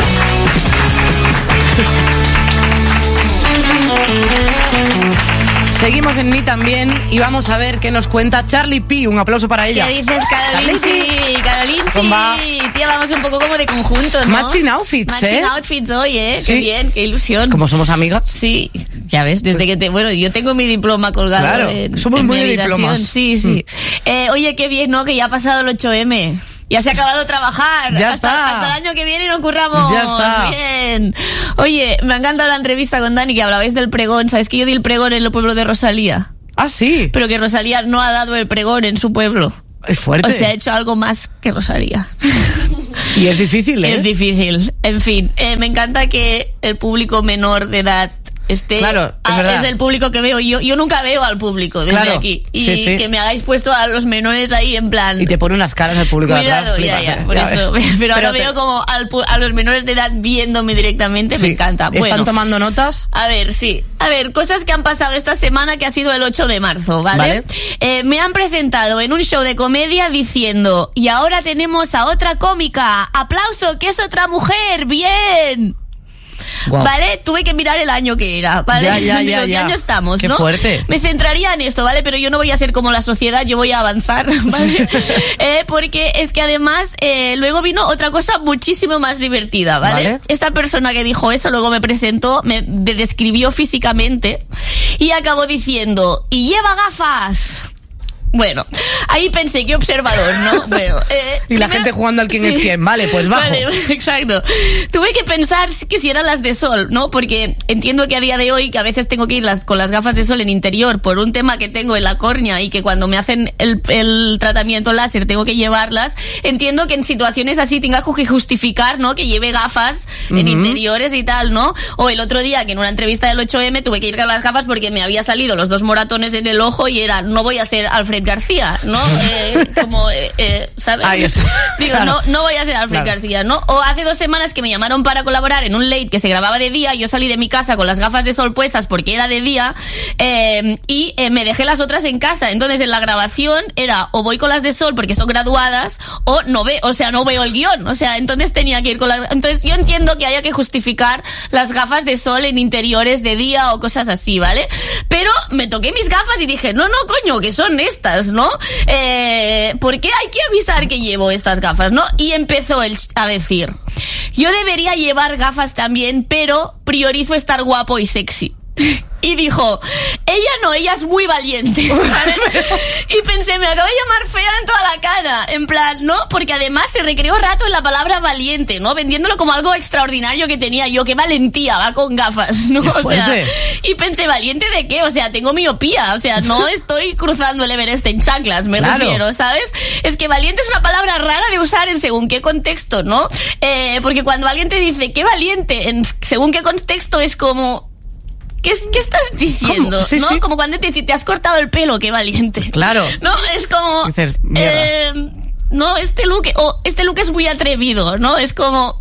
S2: Seguimos en Ni También y vamos a ver qué nos cuenta Charlie P. Un aplauso para ella.
S5: ¿Qué dices, Carolinchi? Carolinchi.
S2: ¿Cómo va?
S5: Tía, vamos un poco como de conjunto, ¿no?
S2: Matching outfits,
S5: Matching
S2: ¿eh?
S5: outfits hoy, ¿eh?
S2: Sí.
S5: Qué bien, qué ilusión.
S2: Como somos amigas.
S5: Sí, ya ves, desde que te... Bueno, yo tengo mi diploma colgado.
S2: Claro,
S5: en,
S2: somos
S5: en
S2: muy
S5: mi
S2: de
S5: habitación.
S2: diplomas.
S5: Sí, sí. Mm. Eh, oye, qué bien, ¿no? Que ya ha pasado el ocho eme. Ya se ha acabado de trabajar.
S2: Ya
S5: hasta,
S2: está.
S5: hasta el año que viene no curramos.
S2: Ya está.
S5: Bien. Oye, me ha encantado la entrevista con Dani, que hablabais del pregón. ¿Sabes que yo di el pregón en el pueblo de Rosalía?
S2: Ah, sí.
S5: Pero que Rosalía no ha dado el pregón en su pueblo.
S2: Es fuerte.
S5: O sea, ha hecho algo más que Rosalía.
S2: Y es difícil, ¿eh?
S5: Es difícil. En fin, eh, me encanta que el público menor de edad esté...
S2: Claro, es
S5: ah,
S2: verdad.
S5: es el público que veo yo. Yo nunca veo al público desde
S2: Claro,
S5: aquí. Y
S2: sí, sí.
S5: que me hagáis puesto a los menores ahí en plan...
S2: Y te pone unas caras al público de
S5: Cuidado,
S2: atrás.
S5: ya,
S2: flipas,
S5: ya,
S2: ¿eh?
S5: por
S2: Ya
S5: eso.
S2: ves.
S5: Pero ahora
S2: te-
S5: veo como al pu- a los menores de edad viéndome directamente,
S2: Sí.
S5: me encanta.
S2: ¿Están
S5: Bueno,
S2: tomando notas?
S5: a ver, sí. A ver, cosas que han pasado esta semana, que ha sido el ocho de marzo, ¿vale?
S2: Vale.
S5: Eh, me han presentado en un show de comedia diciendo, y ahora tenemos a otra cómica. ¡Aplauso, que es otra mujer! ¡Bien!
S2: Guau.
S5: ¿Vale? Tuve que mirar el año que era, ¿vale?
S2: Ya, ya,
S5: Digo,
S2: ya,
S5: ¿qué
S2: ya.
S5: año estamos,
S2: Qué
S5: no?
S2: fuerte.
S5: Me centraría en esto, ¿vale? Pero yo no voy a ser como la sociedad, yo voy a avanzar, ¿vale? eh, porque es que además eh, luego vino otra cosa muchísimo más divertida, ¿vale?
S2: Vale.
S5: Esa persona que dijo eso luego me presentó, me de- describió físicamente y acabó diciendo, ¡y lleva gafas! Bueno, ahí pensé, qué observador, ¿no? Bueno, eh,
S2: Y la
S5: primero-
S2: gente jugando al quién es quién. Vale, pues bajo.
S5: Vale, exacto. Tuve que pensar que si eran las de sol, ¿no? Porque entiendo que a día de hoy, que a veces tengo que ir las, con las gafas de sol en interior por un tema que tengo en la córnea y que cuando me hacen el, el tratamiento láser tengo que llevarlas, entiendo que en situaciones así tenga que justificar, ¿no? Que lleve gafas en
S2: Ujú.
S5: interiores y tal, ¿no? O el otro día que en una entrevista del ocho eme tuve que ir con las gafas porque me había salido los dos moratones en el ojo y era, no voy a ser Alfred García, ¿no? Eh, como, eh, eh, ¿sabes?
S2: Ahí está.
S5: Digo,
S2: Claro.
S5: no, no voy a ser Alfred
S2: Claro.
S5: García, ¿no? O hace dos semanas que me llamaron para colaborar en un late que se grababa de día, yo salí de mi casa con las gafas de sol puestas porque era de día, eh, y eh, me dejé las otras en casa. Entonces en la grabación era o voy con las de sol porque son graduadas o no veo, o sea, no veo el guión, o sea, entonces tenía que ir con las... Entonces yo entiendo que haya que justificar las gafas de sol en interiores de día o cosas así, ¿vale? Pero me toqué mis gafas y dije, no, no, coño, que son estas, ¿no? Eh, ¿por qué hay que avisar que llevo estas gafas, no? Y empezó él a decir, yo debería llevar gafas también, pero priorizo estar guapo y sexy. Y dijo, ella no, ella es muy valiente, ¿vale? Y pensé, me acabo de llamar fea en toda la cara, en plan, ¿no? Porque además se recreó rato en la palabra valiente, ¿no? Vendiéndolo como algo extraordinario que tenía yo, qué valentía, va con gafas, ¿no?
S2: Qué
S5: O sea,
S2: fuerte.
S5: y pensé, ¿valiente de qué? O sea, tengo miopía, o sea, no estoy cruzando el Everest en chanclas, me
S2: Claro.
S5: refiero, ¿sabes? Es que valiente es una palabra rara de usar en según qué contexto, ¿no? Eh, porque cuando alguien te dice, qué valiente, en según qué contexto es como... ¿Qué, es- ¿Qué estás diciendo?
S2: ¿Cómo? Sí,
S5: ¿No?
S2: sí.
S5: Como cuando te, te has cortado el pelo, qué valiente.
S2: Claro.
S5: No, es como...
S2: Dices, mierda.
S5: eh, no, este look, o este look es muy atrevido, ¿no? Es como...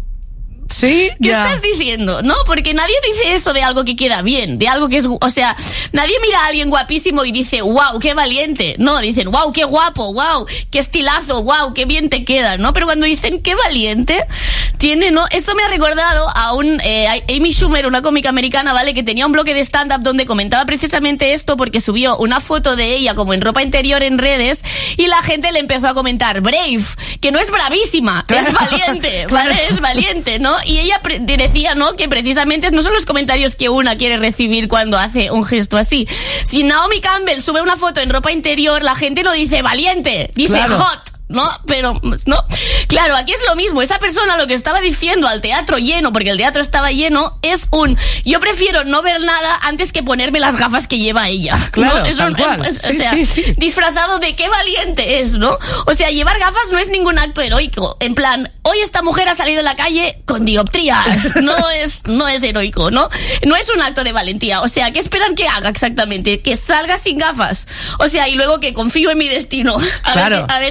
S2: Sí,
S5: ¿Qué
S2: ya.
S5: estás diciendo? No, porque nadie dice eso de algo que queda bien, de algo que es... gu- O sea, nadie mira a alguien guapísimo y dice, wow, qué valiente. No, dicen, wow, qué guapo, wow, qué estilazo, wow, qué bien te queda, ¿no? Pero cuando dicen, qué valiente, tiene, ¿no? Esto me ha recordado a un... Eh, a Amy Schumer, una cómica americana, ¿vale? Que tenía un bloque de stand-up donde comentaba precisamente esto porque subió una foto de ella como en ropa interior en redes y la gente le empezó a comentar, brave, que no es bravísima, es valiente, ¿vale?
S2: Claro.
S5: Es valiente, ¿no? Y ella pre- decía, ¿no? Que precisamente no son los comentarios que una quiere recibir cuando hace un gesto así. Si Naomi Campbell sube una foto en ropa interior, la gente no dice valiente, dice
S2: Claro.
S5: hot. ¿No? Pero, no. Claro, aquí es lo mismo. Esa persona lo que estaba diciendo al teatro lleno, porque el teatro estaba lleno, es un yo prefiero no ver nada antes que ponerme las gafas que lleva ella. ¿no?
S2: Claro,
S5: Es
S2: tal
S5: un-
S2: cual.
S5: es- o
S2: Sí,
S5: sea,
S2: sí, sí.
S5: disfrazado de qué valiente es, ¿no? O sea, llevar gafas no es ningún acto heroico. En plan, hoy esta mujer ha salido a la calle con dioptrías. No es, no es heroico, ¿no? No es un acto de valentía. O sea, ¿qué esperan que haga exactamente? Que salga sin gafas. O sea, y luego que confío en mi destino. A,
S2: Claro.
S5: ver, qué, a ver qué pasa.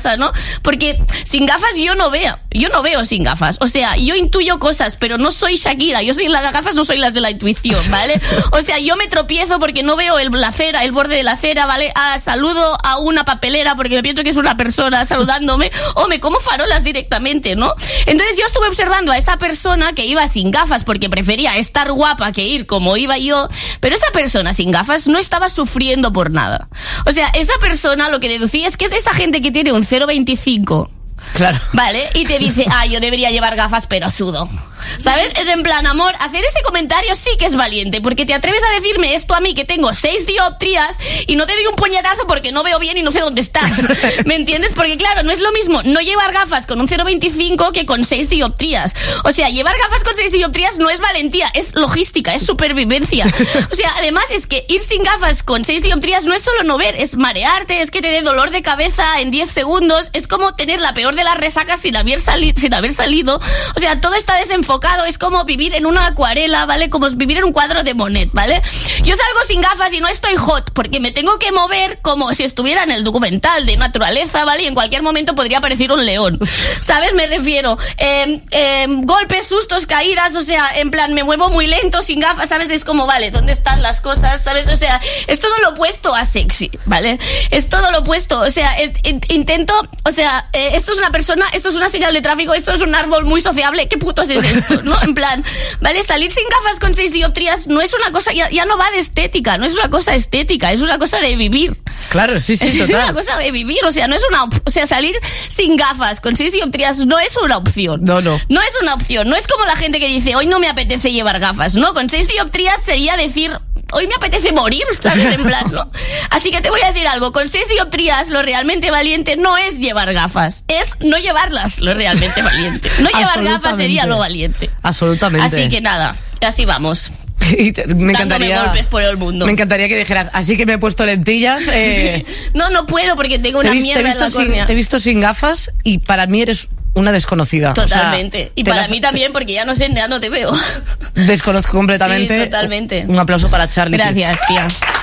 S5: cosa, ¿no? Porque sin gafas yo no veo, yo no veo sin gafas. O sea, yo intuyo cosas, pero no soy Shakira. Yo soy las gafas, no soy las de la intuición, ¿vale? O sea, yo me tropiezo porque no veo el, la acera, el borde de la acera, ¿vale? Ah, saludo a una papelera porque me pienso que es una persona saludándome, o me como farolas directamente, ¿no? Entonces yo estuve observando a esa persona que iba sin gafas porque prefería estar guapa que ir como iba yo, pero esa persona sin gafas no estaba sufriendo por nada. O sea, esa persona lo que deducía es que es de esa gente que tiene un cero coma veinticinco.
S2: Claro.
S5: Vale, y te dice, ah, yo debería llevar gafas, pero sudo. ¿Sabes? Es en plan, amor, hacer ese comentario sí que es valiente, porque te atreves a decirme esto a mí, que tengo seis dioptrías, y no te doy un puñetazo porque no veo bien y no sé dónde estás. ¿Me entiendes? Porque claro, no es lo mismo no llevar gafas con un cero coma veinticinco que con seis dioptrías. O sea, llevar gafas con seis dioptrías no es valentía, es logística, es supervivencia. O sea, además es que ir sin gafas con seis dioptrías no es solo no ver, es marearte, es que te dé dolor de cabeza en diez segundos, es como tener la peor de las resacas sin haber, sali- sin haber salido. O sea, todo está desenfocado, es como vivir en una acuarela, ¿vale? Como vivir en un cuadro de Monet, ¿vale? Yo salgo sin gafas y no estoy hot, porque me tengo que mover como si estuviera en el documental de naturaleza, ¿vale? Y en cualquier momento podría aparecer un león, ¿sabes? Me refiero, eh, eh, golpes, sustos, caídas, o sea, en plan, me muevo muy lento, sin gafas, ¿sabes? Es como, vale, ¿dónde están las cosas? ¿Sabes? O sea, es todo lo opuesto a sexy, ¿vale? Es todo lo opuesto, o sea, eh, eh, intento, o sea, eh, esto es una persona, esto es una señal de tráfico, esto es un árbol muy sociable, ¿qué putos es esto? ¿No? En plan, ¿vale? Salir sin gafas con seis dioptrías no es una cosa, ya, ya no va de estética, no es una cosa estética, es una cosa de vivir.
S2: Claro, sí, sí,
S5: es,
S2: total.
S5: Es una cosa de vivir, o sea, no es una, op- o sea, salir sin gafas con seis dioptrías no es una opción.
S2: No, no.
S5: No es una opción, no es como la gente que dice, hoy no me apetece llevar gafas, ¿no? Con seis dioptrías sería decir, hoy me apetece morir, ¿sabes? En plan, ¿no? Así que te voy a decir algo, con seis dioptrías lo realmente valiente no es llevar gafas, es no llevarlas lo realmente valiente. No llevar gafas sería lo valiente.
S2: Absolutamente.
S5: Así que nada, así vamos.
S2: Y te- me encantaría
S5: Dándome golpes por el mundo.
S2: Me encantaría que dijeras, así que me he puesto lentillas. Eh,
S5: No, no puedo porque tengo
S2: te,
S5: una
S2: he vis- te he
S5: mierda en
S2: visto
S5: la
S2: sin,
S5: córnea.
S2: te he visto sin gafas y para mí eres una desconocida.
S5: Totalmente.
S2: O sea,
S5: y
S2: te
S5: para
S2: las-
S5: mí también, porque ya no sé, ya no te veo.
S2: Desconozco completamente.
S5: Sí, totalmente.
S2: Un aplauso para Charlie.
S5: Gracias, tía.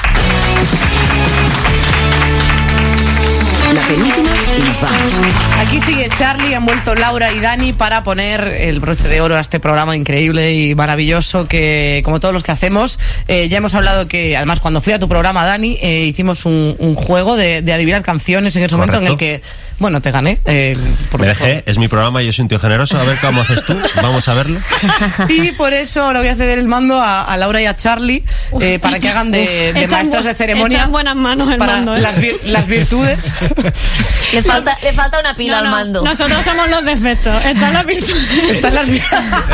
S3: La penúltima y nos vamos.
S2: Aquí sigue Charlie, han vuelto Laura y Dani para poner el broche de oro a este programa increíble y maravilloso que, como todos los que hacemos, eh, ya hemos hablado que, además, cuando fui a tu programa, Dani, eh, hicimos un, un juego de, de adivinar canciones en ese momento en el que, bueno, te gané. Eh, por
S4: Me dejé, es mi programa, yo soy un tío generoso. A ver cómo haces tú, vamos a verlo.
S2: Y por eso ahora voy a ceder el mando a, a Laura y a Charlie eh, para que hagan de, de
S6: Está en
S2: maestros
S6: bu-
S2: de ceremonia.
S6: está en buenas manos el
S2: para
S6: mando, ¿eh?
S2: las, vir- las virtudes.
S5: Le falta, le falta una pila
S6: No,
S5: al
S6: no,
S5: mando.
S6: Nosotros somos los defectos. Están las virtudes.
S2: Están las vir-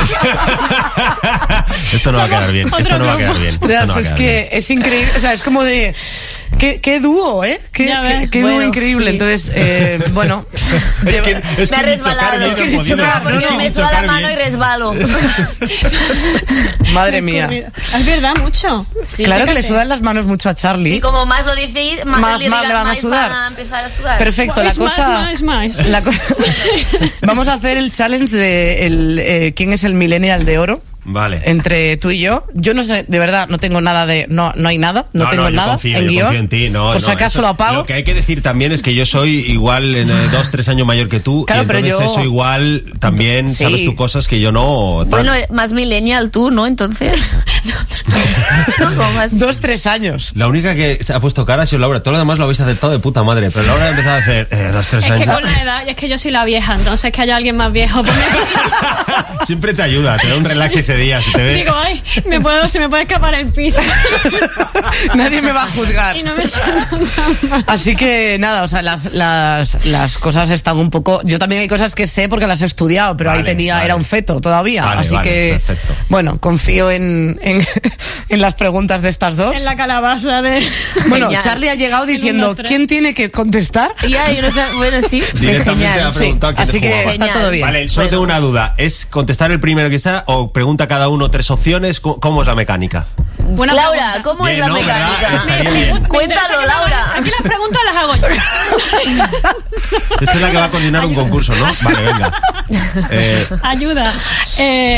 S4: Esto no va a quedar bien,
S6: Otro
S4: esto no va a
S6: grupo.
S4: quedar bien. esto
S2: Ostras,
S4: no va a
S2: es
S4: quedar
S2: que
S4: bien.
S2: es increíble, o sea, es como de... ¿Qué, qué dúo, ¿eh? ¿Qué,
S6: Ya
S2: qué,
S6: ves.
S2: qué dúo
S5: Bueno,
S2: increíble.
S5: sí.
S2: Entonces, eh, bueno...
S4: Es que, es
S5: Me ha
S4: que ni chocar,
S5: resbalado.
S4: ni
S5: Es que
S2: ni
S4: podido.
S2: chocar,
S5: Porque
S2: no, no,
S5: me
S4: ni
S5: suda la
S4: chocar
S5: mano
S4: bien.
S5: y resbalo.
S2: Madre mía.
S6: Es verdad, mucho. Sí,
S2: Claro que
S6: fíjate.
S2: le sudan las manos mucho a Charlie.
S5: Y como más lo decís, más,
S2: Más-
S5: le,
S2: más
S5: diga-
S2: le van a
S5: más
S2: sudar.
S5: van a empezar a sudar.
S2: Perfecto, la
S6: Es más,
S2: cosa...
S6: más, más.
S2: la co- Vamos a hacer el challenge de el, eh, quién es el millennial de oro.
S4: Vale.
S2: Entre tú y yo. Yo no sé, de verdad, no tengo nada de... No, no hay nada, no, tengo
S4: yo
S2: nada
S4: confío,
S2: en
S4: yo
S2: guión.
S4: confío en ti, no,
S2: Por si
S4: no,
S2: acaso
S4: eso-
S2: lo apago.
S4: Lo que hay que decir también es que yo soy igual en eh, dos, tres años mayor que tú.
S2: Claro,
S4: y
S2: pero
S4: entonces
S2: yo-
S4: eso igual también
S2: Sí.
S4: sabes tú cosas que yo no. tal.
S5: Bueno, más millennial tú, ¿no? Entonces. ¿No? Como más-
S2: Dos, tres años.
S4: La única que se ha puesto cara ha sido Laura. Todo lo demás lo habéis aceptado de puta madre. Pero Laura ha empezado a hacer eh, dos, tres
S6: Es que
S4: años.
S6: con la edad, y es que yo soy la vieja, entonces que haya alguien más viejo. Pues me-
S4: Siempre te ayuda, te da un relax ese día. Si te ve.
S6: digo, ay, me puedo, se me puede escapar el piso.
S2: Nadie me va a juzgar.
S6: Y no me siento tan mal.
S2: Así que nada, o sea, las, las, las cosas están un poco... Yo también hay cosas que sé porque las he estudiado, pero ahí
S4: Vale,
S2: tenía,
S4: vale.
S2: era un feto todavía.
S4: Vale,
S2: así
S4: vale,
S2: que,
S4: perfecto.
S2: bueno, confío en, en, en las preguntas de estas dos.
S6: En la calabaza de...
S2: Bueno,
S5: Genial.
S2: Charlie ha llegado
S6: En un,
S2: diciendo,
S6: dos, tres.
S2: ¿quién tiene que contestar?
S5: Ya, yo no sé, bueno, sí.
S4: Directamente
S5: Genial.
S4: ha preguntado quién
S2: Así que
S4: jugaba.
S2: está
S5: Genial.
S2: todo bien.
S4: Vale, solo
S5: Bueno.
S4: tengo una duda. ¿Es contestar el primero que sea o pregunta cada uno tres opciones? ¿Cómo, cómo es la mecánica?
S6: Buena
S5: Laura,
S6: pregunta.
S5: ¿cómo es
S4: Bien,
S5: la
S4: ¿no? ¿Verdad?
S5: mecánica?
S4: Estaría
S6: Me-
S4: bien.
S6: me
S5: Cuéntalo,
S6: interesa que me
S5: Laura.
S6: hagan- Aquí las preguntas las hago yo.
S4: Esta es la que va a coordinar un concurso, ¿no? Vale, venga. Eh,
S6: Ayuda. Eh,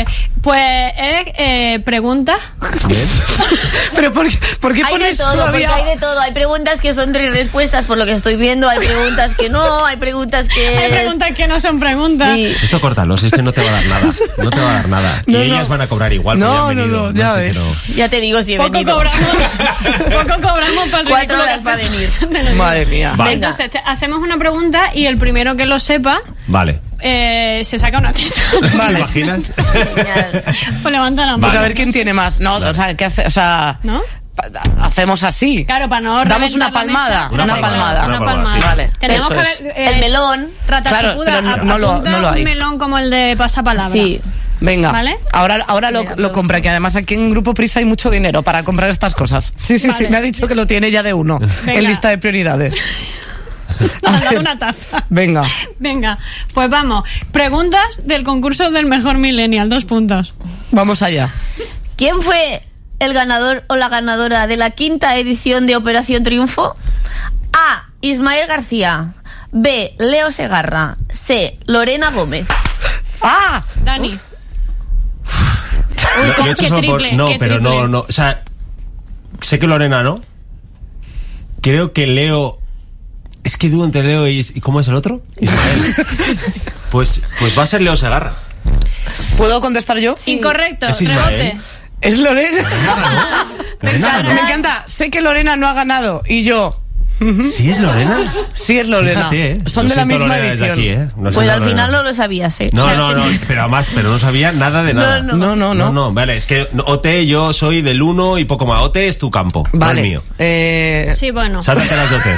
S6: Pues es eh, preguntas.
S4: Bien.
S2: Pero ¿por qué, por qué
S5: Hay de
S2: pones
S5: todo,
S2: todavía?
S5: porque hay de todo. Hay preguntas que son tres respuestas por lo que estoy viendo, hay preguntas que no, hay preguntas que...
S6: Hay preguntas que no son preguntas.
S5: Sí.
S4: Esto córtalo, si es que no te va a dar nada. No te va a dar nada.
S2: No,
S4: y ellas
S2: no.
S4: van a cobrar igual. porque
S2: No,
S4: han
S2: no,
S4: venido,
S2: no, ya
S4: sé,
S2: ves.
S4: pero-
S5: Ya te digo si he
S6: Poco
S5: venido.
S6: cobramos, poco cobramos para el
S5: Cuatro
S6: ridículo
S5: horas
S6: que
S5: para
S6: hacemos.
S5: venir.
S2: Madre mía.
S4: Vale.
S6: Entonces, te- hacemos una pregunta y el primero que lo sepa
S4: Vale.
S6: eh, se saca una teta.
S4: ¿Te
S2: Vale.
S4: imaginas?
S5: Genial.
S6: Pues levanta la mano.
S2: Pues a ver quién tiene más. No, o sea, ¿qué hace? O sea,
S6: ¿No?
S2: pa- hacemos así.
S6: Claro, para no
S2: Damos una
S6: reventar la
S2: palmada.
S6: mesa.
S4: Una
S2: Una
S4: palmada,
S2: palmada.
S4: una
S6: Una
S4: palmada,
S6: palmada.
S4: sí.
S2: Vale,
S6: Tenemos
S2: eso
S6: que
S2: es.
S6: ver, eh,
S5: El melón.
S6: Rata
S2: Claro,
S6: chapuda,
S2: pero no-
S6: ap-
S2: no lo-
S6: apunta
S2: no lo hay.
S6: un melón como el de pasapalabra.
S5: Sí.
S2: Venga,
S6: ¿Vale?
S2: ahora, ahora lo,
S5: Venga,
S2: lo compra, que además aquí en Grupo Prisa hay mucho dinero para comprar estas cosas. Sí, sí, sí,
S6: Vale.
S2: me ha dicho que lo tiene ya de uno
S6: Venga.
S2: en lista de prioridades.
S6: Nos han dado una taza.
S2: Venga,
S6: Venga, pues vamos. Preguntas del concurso del mejor millennial. Dos puntos.
S2: vamos allá.
S5: ¿Quién fue el ganador o la ganadora de la quinta edición de Operación Triunfo? A. Ismael García. B. Leo Segarra. C. Lorena Gómez.
S2: ¡Ah!
S6: Dani.
S4: Lo- lo he hecho
S6: qué
S4: solo por-
S6: triple,
S4: No,
S6: qué
S4: pero no,
S6: triple.
S4: no. O sea, sé que Lorena, ¿no? Creo que Leo. Es que dudo entre Leo y. ¿Y cómo es el otro? Ismael. pues, pues va a ser Leo Segarra.
S2: ¿Puedo contestar yo?
S6: Incorrecto.
S4: Es Ismael.
S6: Rebote.
S2: Es Lorena.
S5: Me
S4: Lorena
S5: encanta.
S2: Me encanta. Sé que Lorena no ha ganado y yo.
S4: ganó. ¿Sí es Lorena?
S2: Sí es Lorena.
S4: Fíjate, ¿eh?
S2: Son
S4: Lo
S2: de la
S4: siento,
S2: misma
S4: Lorena, desde
S2: edición.
S4: aquí, ¿eh? Lo
S5: Pues
S4: siento,
S5: al final
S4: Lorena.
S5: no lo sabías, ¿eh?
S4: No, no, no, pero además, pero no sabía nada de nada.
S5: No,
S2: No, no, no.
S4: No, no, vale, es que O T yo soy del uno y poco más. O T es tu campo, no
S2: Vale.
S4: el mío.
S2: Eh,
S6: Sí, bueno.
S4: Sáltate las de O T.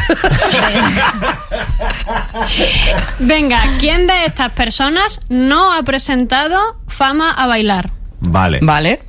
S6: Venga, ¿quién de estas personas no ha presentado Fama a bailar?
S4: Vale.
S2: Vale.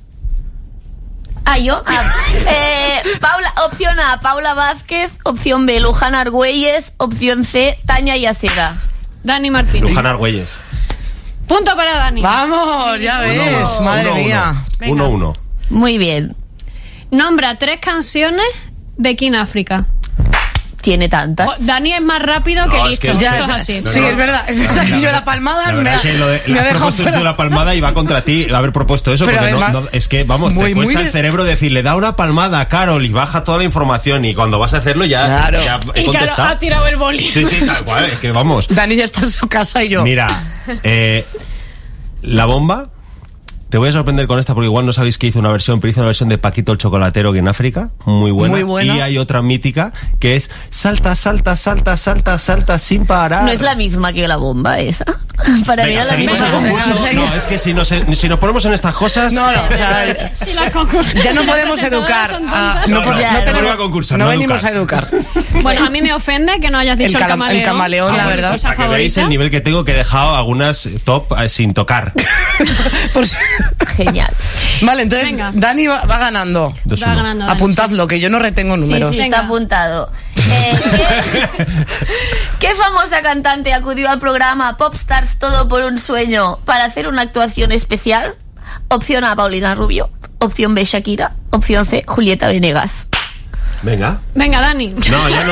S5: Ah, yo. Ah, eh, Paula, opción A, Paula Vázquez. Opción B, Luján Argüelles. Opción C, Tania Yasera.
S6: Dani Martínez.
S4: Luján Argüelles.
S6: Punto para Dani.
S2: Vamos, ya ves.
S4: Uno,
S2: Madre
S4: uno,
S2: mía.
S6: Venga.
S4: Uno, uno.
S5: Muy bien.
S6: Nombra tres canciones de King África.
S5: Tiene tantas.
S6: Oh, Dani es más rápido que
S4: No, es
S6: listo.
S4: que-
S2: Ya,
S6: Eso es
S2: es-
S6: así.
S4: No,
S2: sí,
S4: no.
S2: es verdad. Es verdad que yo la palmada
S4: La
S2: me
S4: verdad
S2: ha,
S4: es que lo de,
S2: me
S4: le
S2: ha
S4: has
S2: dejado
S4: propuesto tú
S2: fuera.
S4: la palmada y va contra ti haber propuesto eso,
S2: Pero
S4: porque no-
S2: además-
S4: no, es que, vamos,
S2: muy,
S4: te
S2: muy
S4: cuesta
S2: de-
S4: el cerebro decirle, da una palmada a Carol y baja toda la información y cuando vas a hacerlo ya,
S2: Claro.
S4: ya he
S6: Y claro,
S4: contestado.
S6: ha tirado el boli.
S4: Sí, sí, tal cual, es que vamos.
S2: Dani ya está en su casa y yo.
S4: Mira, eh, la bomba, te voy a sorprender con esta porque igual no sabéis que hizo una versión, pero hizo una versión de Paquito el Chocolatero que en África, muy buena.
S2: Muy buena.
S4: Y hay otra mítica que es salta, salta, salta, salta, salta sin parar.
S5: No es la misma que la bomba esa. Para mí
S4: Venga,
S5: era la
S4: seguimos el
S5: misma.
S2: Venga,
S4: concurso.
S2: venga,
S4: No, es que si nos, si nos ponemos en estas cosas.
S2: No, no, o sea,
S6: Si las concur-
S2: ya no
S6: si las
S2: podemos
S6: presentadoras
S2: educar.
S6: son
S2: a-
S6: tontas.
S2: no,
S4: No,
S2: po-
S4: no,
S2: no
S5: no
S2: tenemos-
S4: vuelva a concursar,
S2: no
S4: no
S2: venimos
S4: educar.
S2: a educar.
S6: Bueno, a mí me ofende que no hayas dicho
S2: El
S6: el,
S2: cala-
S6: camaleón.
S2: el camaleón,
S6: como
S2: la
S6: mi
S2: verdad.
S6: cosa
S4: Para que veáis
S6: favorita.
S4: el nivel que tengo, que he dejado algunas top eh, sin tocar.
S2: Por si-
S5: Genial.
S2: Vale, entonces
S6: Venga.
S2: Dani va, va ganando.
S4: Dos,
S6: Va
S4: uno.
S6: ganando, Dani.
S2: Apuntadlo, que yo no retengo
S5: Sí,
S2: números.
S5: sí,
S6: Venga.
S5: está apuntado. Eh, ¿qué, qué famosa cantante acudió al programa Popstars Todo por un Sueño para hacer una actuación especial? Opción A, Paulina Rubio. Opción B, Shakira. Opción C, Julieta Venegas.
S4: Venga.
S6: Venga, Dani.
S4: No, ella no.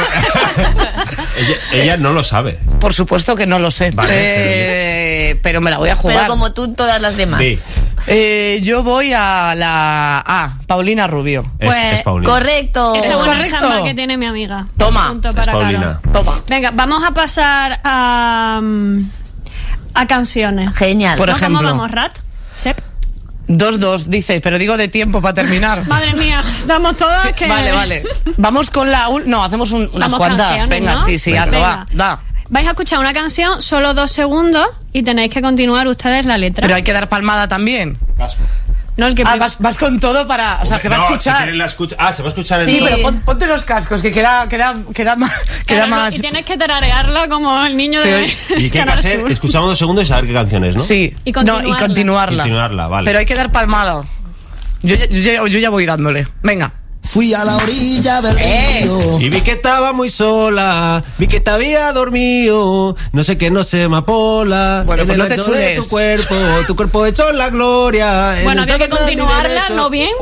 S4: ella, ella no lo sabe.
S2: Por supuesto que no lo sé.
S4: Vale,
S2: Eh, pero me la voy a jugar.
S5: Pero como tú, todas las demás.
S4: B.
S2: Eh, yo voy a la A, Paulina Rubio.
S4: Es,
S6: Pues,
S4: es Paulina.
S5: Correcto.
S6: Esa es una
S2: Correcto.
S6: chamba que tiene mi amiga.
S2: Toma.
S6: Punto
S4: Es
S6: para
S4: Paulina.
S6: Carol.
S2: Toma.
S6: Venga, vamos a pasar a, mm, a canciones.
S5: Genial.
S2: Por
S6: ¿No?
S2: ejemplo.
S6: ¿Cómo vamos, Rat? Sep.
S2: dos dos, dice, pero digo de tiempo para terminar.
S6: Madre mía, estamos todas que...
S2: Vale, vale. Vamos con la... ul- No, hacemos un- unas
S6: Vamos
S2: cuantas.
S6: canciones,
S2: Venga,
S6: ¿no?
S2: sí, sí,
S6: Venga.
S2: hazlo, va, da.
S6: Vais a escuchar una canción, solo dos segundos, y tenéis que continuar ustedes la letra.
S2: Pero hay que dar palmada también.
S6: No, el que
S2: Ah,
S6: prim-
S2: vas, vas con todo para... O sea, se va
S4: No,
S2: a
S4: si
S2: escuchar...
S4: quieren la escucha- Ah, se va a escuchar en
S2: Sí,
S4: todo.
S2: pero pon- ponte los cascos, que queda, queda, queda más... Queda
S6: Claro,
S2: más...
S6: Y tienes que tararearla como el niño de...
S2: Sí.
S4: ¿Y qué hay que
S6: Canal
S4: hacer?
S6: Sur.
S4: Escuchamos dos segundos y saber qué canciones, ¿no?
S2: Sí,
S6: Y
S2: no,
S6: continuarla.
S2: y continuarla.
S4: Continuarla, vale.
S2: Pero hay que dar palmada. Yo, ya- yo, ya- yo ya voy dándole. Venga.
S7: Fui a la orilla del
S2: Eh.
S7: río.
S4: Y vi que estaba muy sola, vi que te había dormido, no sé qué, no sé, amapola.
S2: Bueno,
S4: en
S2: pues
S4: el
S2: no te
S4: ancho de
S2: chules.
S4: tu cuerpo, tu cuerpo hecho en la gloria. en
S6: Bueno,
S4: el
S6: había que
S4: todo, todo,
S6: continuarla,
S4: derecho.
S6: ¿no bien?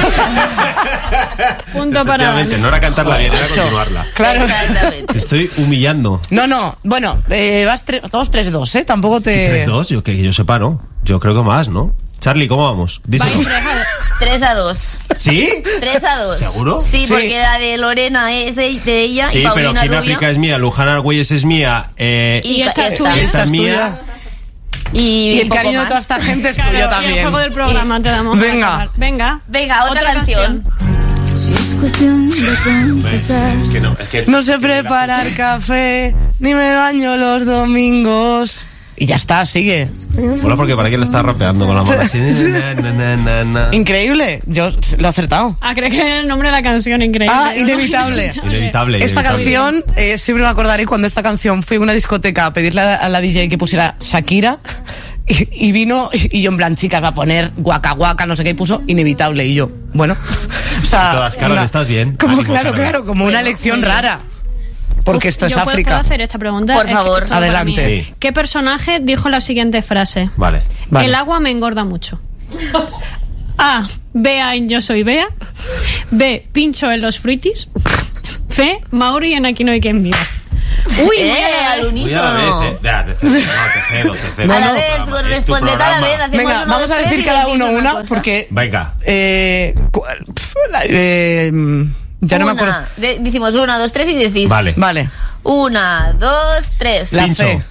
S6: Punto para
S4: Efectivamente,
S6: Dani.
S4: no era cantarla bien, era
S2: Macho.
S4: continuarla.
S2: Claro.
S5: Exactamente.
S4: Te estoy humillando.
S2: No, no. Bueno, eh, vas tre- todos tres dos, ¿eh? Tampoco te...
S4: ¿tres dos? Yo que yo sepa, ¿no? Yo creo que más, ¿no? Charlie, ¿cómo vamos? Díselo.
S6: Vais tres a-
S5: tres a dos.
S4: ¿Sí?
S5: tres a dos.
S4: ¿Seguro?
S5: Sí,
S2: Sí.
S5: porque la de Lorena es de, de ella
S4: Sí,
S5: y
S4: pero
S5: Paulina
S4: Kina
S5: Rubio.
S4: África es mía, Luján Argüelles es mía, eh,
S5: Y,
S6: Y esta
S5: ca-
S6: es
S5: esta.
S6: tuya.
S4: esta es
S2: es
S4: mía.
S5: Y,
S2: Y el
S5: poco
S2: cariño
S5: más.
S2: de toda esta gente es
S6: Claro,
S2: tuyo
S6: y el
S2: también.
S6: juego del programa te damos. para
S2: Venga.
S6: acabar. Venga.
S5: Venga, otra, canción.
S7: Si es cuestión de confesar.
S4: Es que no, es que...
S2: No sé preparar café, ni me baño los domingos. Y ya está, sigue.
S4: Mola porque para qué le estás rapeando con la mano así. Na, na, na, na, na.
S2: Increíble, yo lo he acertado.
S6: Ah, creo que es el nombre de la canción, increíble.
S2: Ah,
S6: ¿no?
S2: inevitable.
S4: Inevitable.
S2: Esta
S4: inevitable.
S2: canción, eh, siempre me acordaré cuando esta canción fui a una discoteca a pedirle a la D J que pusiera Shakira y, y vino y yo en plan, chicas, va a poner guaca guaca, no sé qué, y puso Inevitable y yo, bueno, o sea...
S4: Todas, Carol, ¿estás bien?
S2: Como,
S4: Ánimo,
S2: claro,
S4: Carol.
S2: claro, como una
S5: Bueno,
S2: elección
S5: muy bien.
S2: rara. Porque esto es
S6: Yo puedo-
S2: África.
S6: ¿Puedo hacer esta pregunta?
S5: Por
S6: Es que
S5: favor.
S6: esto es para
S2: Adelante.
S6: mí.
S4: Sí.
S6: ¿Qué personaje dijo la siguiente frase?
S4: Vale.
S2: Vale.
S6: El agua me engorda mucho. A. Bea en Yo soy Bea. B. Pincho en los fruitis. C. Mauri en Aquí no hay quien viva. Uy,
S5: Eh,
S6: muy a la
S5: al
S6: vez.
S4: Muy a la
S5: unísono.
S4: vez, eh. Ya, te cedo, no, te cedo, te cedo.
S5: A la
S4: Es tu
S5: vez,
S4: programa,
S5: pues,
S4: es tu
S5: responded a la
S4: programa.
S5: vez. Hacemos
S2: Venga,
S5: uno,
S2: vamos
S5: dos,
S2: a
S5: tres
S2: decir
S5: y
S2: cada
S5: decís
S2: uno
S5: una
S2: una,
S5: cosa.
S2: porque...
S4: Venga.
S2: Eh, cu- pf, la- eh, ya no me acuerdo.
S5: Una, de- decimos una, dos, tres y decís.
S4: Vale.
S2: Vale.
S5: Una, dos, tres.
S2: La
S4: Pincho.
S2: C.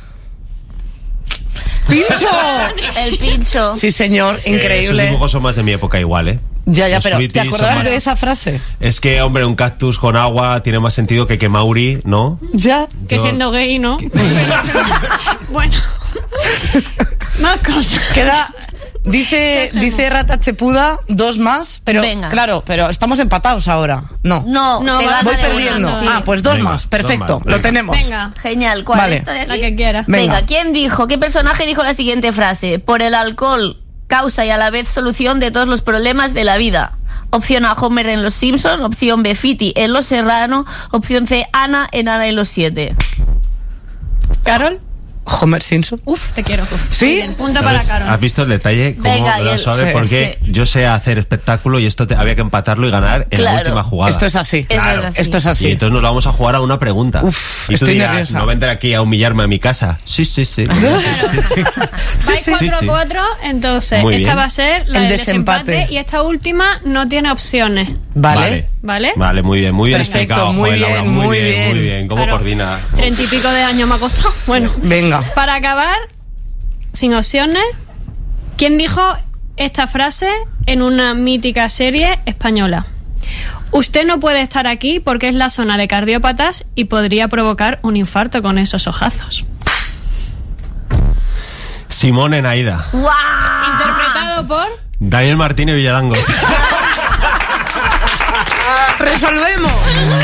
S2: ¡Pincho!
S5: El pincho.
S2: Sí, señor,
S4: Es que Esos
S2: increíble.
S4: dibujos son más de mi época igual, ¿eh?
S2: Ya, ya,
S4: Los
S2: pero ¿te
S4: fruitis son
S2: acordabas
S4: más-
S2: de esa frase?
S4: Es que, hombre, un cactus con agua tiene más sentido que que Mauri, ¿no?
S2: Ya.
S6: Que
S4: Yo-
S6: siendo gay, ¿no? Bueno. Más cosas.
S2: Queda... Dice,
S6: hacemos?
S2: dice Rata Chepuda, dos más, pero
S5: Venga.
S2: claro, pero estamos empatados ahora. No.
S5: No,
S6: No,
S5: te
S6: va-
S5: gana
S2: Voy
S5: de
S2: perdiendo.
S5: una, sí.
S2: Ah, pues dos
S4: Venga,
S2: más.
S4: dos
S2: Perfecto,
S4: más,
S2: lo
S4: venga.
S2: tenemos.
S6: Venga.
S5: Genial. ¿Cuál?
S2: Vale.
S5: ¿Esta de aquí?
S6: La que quiera.
S2: Venga.
S5: Venga, ¿quién dijo? ¿Qué personaje dijo la siguiente frase? Por el alcohol, causa y a la vez solución de todos los problemas de la vida. Opción A, Homer en Los Simpson. Opción B, Fiti en Los Serrano. Opción C, Ana en Ana y los Siete.
S6: ¿Carol?
S2: Homer Simpson.
S6: Uf, te quiero.
S2: ¿Sí?
S6: Muy bien, punto para
S4: ¿Sabes?
S6: Carol.
S4: ¿Has visto el detalle? Cómo
S5: Venga,
S4: me
S5: y
S4: lo
S5: el-
S4: sabe,
S2: sí,
S4: porque
S5: sí.
S4: yo sé hacer espectáculo y esto te- había que empatarlo y ganar en
S5: Claro.
S4: la última jugada.
S2: Esto es así.
S5: Eso
S4: Claro.
S5: es así.
S2: Esto es
S4: Y
S2: así.
S4: entonces nos lo vamos a jugar a una pregunta.
S2: Uf,
S4: y tú
S2: estoy
S4: dirás,
S2: nerviosa.
S4: no vendré aquí a humillarme a mi casa. Sí, sí, sí.
S6: Vais
S4: sí,
S6: cuatro a
S4: sí.
S6: cuatro, entonces
S4: Muy
S6: esta
S4: bien.
S6: va a ser la
S2: El
S6: del
S2: desempate.
S6: desempate. Y esta última no tiene opciones.
S2: Vale.
S6: ¿Vale?
S4: Vale, muy bien, muy bien
S2: Perfecto,
S4: explicado.
S2: muy
S4: joder, Laura,
S2: bien,
S4: muy
S2: muy
S4: bien,
S2: bien.
S4: muy bien. ¿Cómo
S6: Claro.
S4: coordina?
S6: Treinta y pico de años me ha costado. Bueno,
S2: Venga.
S6: para acabar, sin opciones, ¿quién dijo esta frase en una mítica serie española? Usted no puede estar aquí porque es la zona de cardiópatas y podría provocar un infarto con esos ojazos.
S4: Simón en Aida.
S5: ¡Guau!
S6: Interpretado por...
S4: Daniel Martínez Villadangos.
S2: ¡Resolvemos!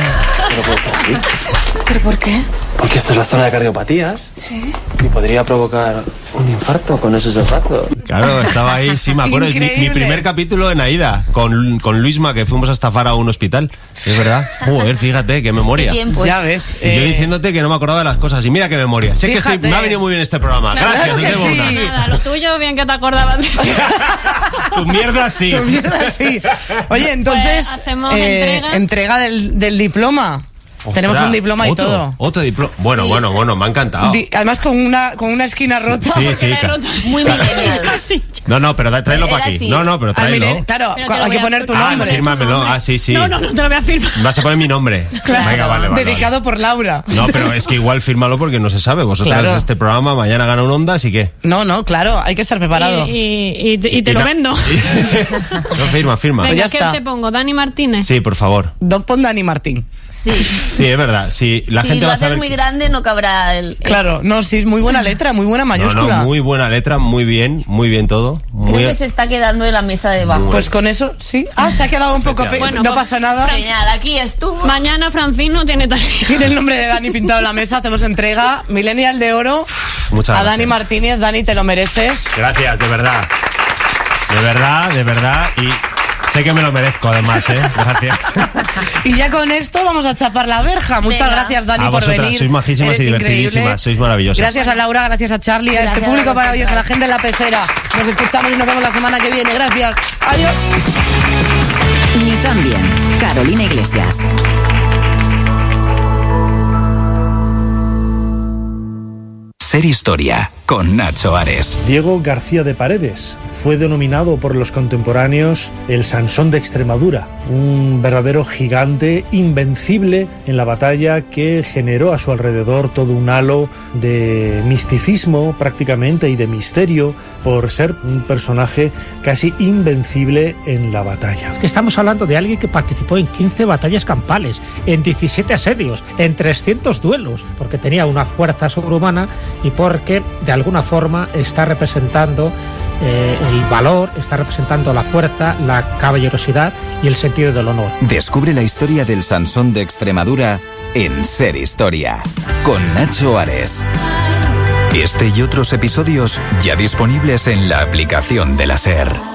S8: ¿Pero por qué? Porque esta es la zona de cardiopatías. Sí. Y podría provocar un infarto con esos ojazos.
S4: Claro, estaba ahí, sí, me acuerdo. Es mi, mi
S2: Increíble.
S4: primer capítulo en Aida, con, con Luisma, que fuimos a estafar a un hospital. Es verdad. Joder, fíjate, qué memoria.
S5: ¿Qué tiempos?
S2: Ya ves.
S4: Y yo
S2: eh,
S4: diciéndote que no me acordaba de las cosas. Y mira qué memoria. Sé que estoy,
S2: Fíjate.
S4: me ha venido muy bien este programa.
S6: Claro
S4: Gracias,
S2: que
S4: os debo
S2: sí.
S4: una.
S6: Nada, lo tuyo, bien que te acordabas de eso.
S4: Tu mierda sí.
S2: tu mierda, sí. Oye, entonces.
S6: Pues hacemos
S2: eh,
S6: entrega.
S2: entrega del, del diploma.
S4: Ostras,
S2: Tenemos un diploma y
S4: otro,
S2: todo.
S4: Otro diploma. Bueno, bueno, bueno, me ha encantado.
S2: Di- además con una, con una esquina rota.
S4: Sí, sí,
S6: La he
S4: ca-
S6: roto.
S5: Muy millennial.
S6: Así.
S4: No, no, pero da- tráelo
S5: Era
S4: para aquí.
S5: así.
S4: No, no, pero
S2: Ah, mire,
S4: tráelo.
S2: claro,
S6: Pero
S2: cu-
S6: te lo
S2: hay
S6: voy
S2: que
S6: a-
S2: poner tu
S4: Ah,
S2: nombre.
S4: fírmamelo. Ah, sí, sí.
S6: No, no, no te lo voy a firmar.
S4: Vas a poner mi nombre.
S2: Claro,
S4: Venga, vale, vale.
S2: dedicado por Laura.
S4: vale. No, pero es que igual fírmalo porque no se sabe. Vosotros
S2: Claro.
S4: este programa, mañana gana un Ondas y qué.
S2: No, no, claro, hay que estar preparado.
S6: Y, y- y te- y te lo
S4: na-
S6: vendo.
S4: no, firma, firma.
S6: Venga,
S2: ya
S6: ¿qué
S2: está.
S6: te pongo? ¿Dani Martínez?
S4: Sí, por favor.
S2: Doc pon Dani Martín.
S5: Sí.
S4: Sí, es verdad. Sí, la
S5: Si
S4: gente
S5: lo
S4: va a
S5: haces
S4: saber.
S5: muy grande, no cabrá el. el-
S2: Claro, no, sí, es muy buena letra, muy buena
S4: No,
S2: mayúscula.
S4: no, muy buena letra, muy bien, muy bien todo. Muy
S5: Creo que se está quedando en la mesa de abajo.
S2: Pues con eso, sí. Ah, se ha quedado un poco... pe-
S6: Bueno,
S2: no
S6: pues,
S2: pasa nada.
S5: Genial, aquí estuvo.
S6: Mañana Francino tiene tarea.
S2: Tiene el nombre de Dani pintado en la mesa, hacemos entrega. Millennial de oro
S4: Muchas
S2: a
S4: gracias.
S2: Dani Martínez. Dani, te lo mereces.
S4: Gracias, de verdad. De verdad, de verdad. Y sé que me lo merezco, además, ¿eh? Gracias.
S2: Y ya con esto vamos a chapar la verja. Muchas
S5: Venga.
S2: gracias, Dani,
S4: A
S2: por
S4: vosotras,
S2: venir.
S4: sois majísimas
S2: Eres
S4: y divertidísimas,
S2: increíble.
S4: sois maravillosas.
S2: Gracias a Laura, gracias a Charlie, a este
S5: Gracias
S2: público
S5: a
S2: maravilloso, a la
S5: vosotras.
S2: gente en la pecera. Nos escuchamos y nos vemos la semana que viene. Gracias. Adiós.
S3: Ni tan bien. Carolina Iglesias.
S9: Ser historia con Nacho Ares.
S10: Diego García de Paredes fue denominado por los contemporáneos el Sansón de Extremadura, un verdadero gigante invencible en la batalla que generó a su alrededor todo un halo de misticismo prácticamente y de misterio por ser un personaje casi invencible en la batalla.
S11: Es que estamos hablando de alguien que participó en quince batallas campales, en diecisiete asedios, en trescientos duelos, porque tenía una fuerza sobrehumana y porque de alguna forma está representando Eh, el valor, está representando la fuerza, la caballerosidad y el sentido del honor.
S9: Descubre la historia del Sansón de Extremadura en Ser Historia, con Nacho Ares. Este y otros episodios ya disponibles en la aplicación de la SER.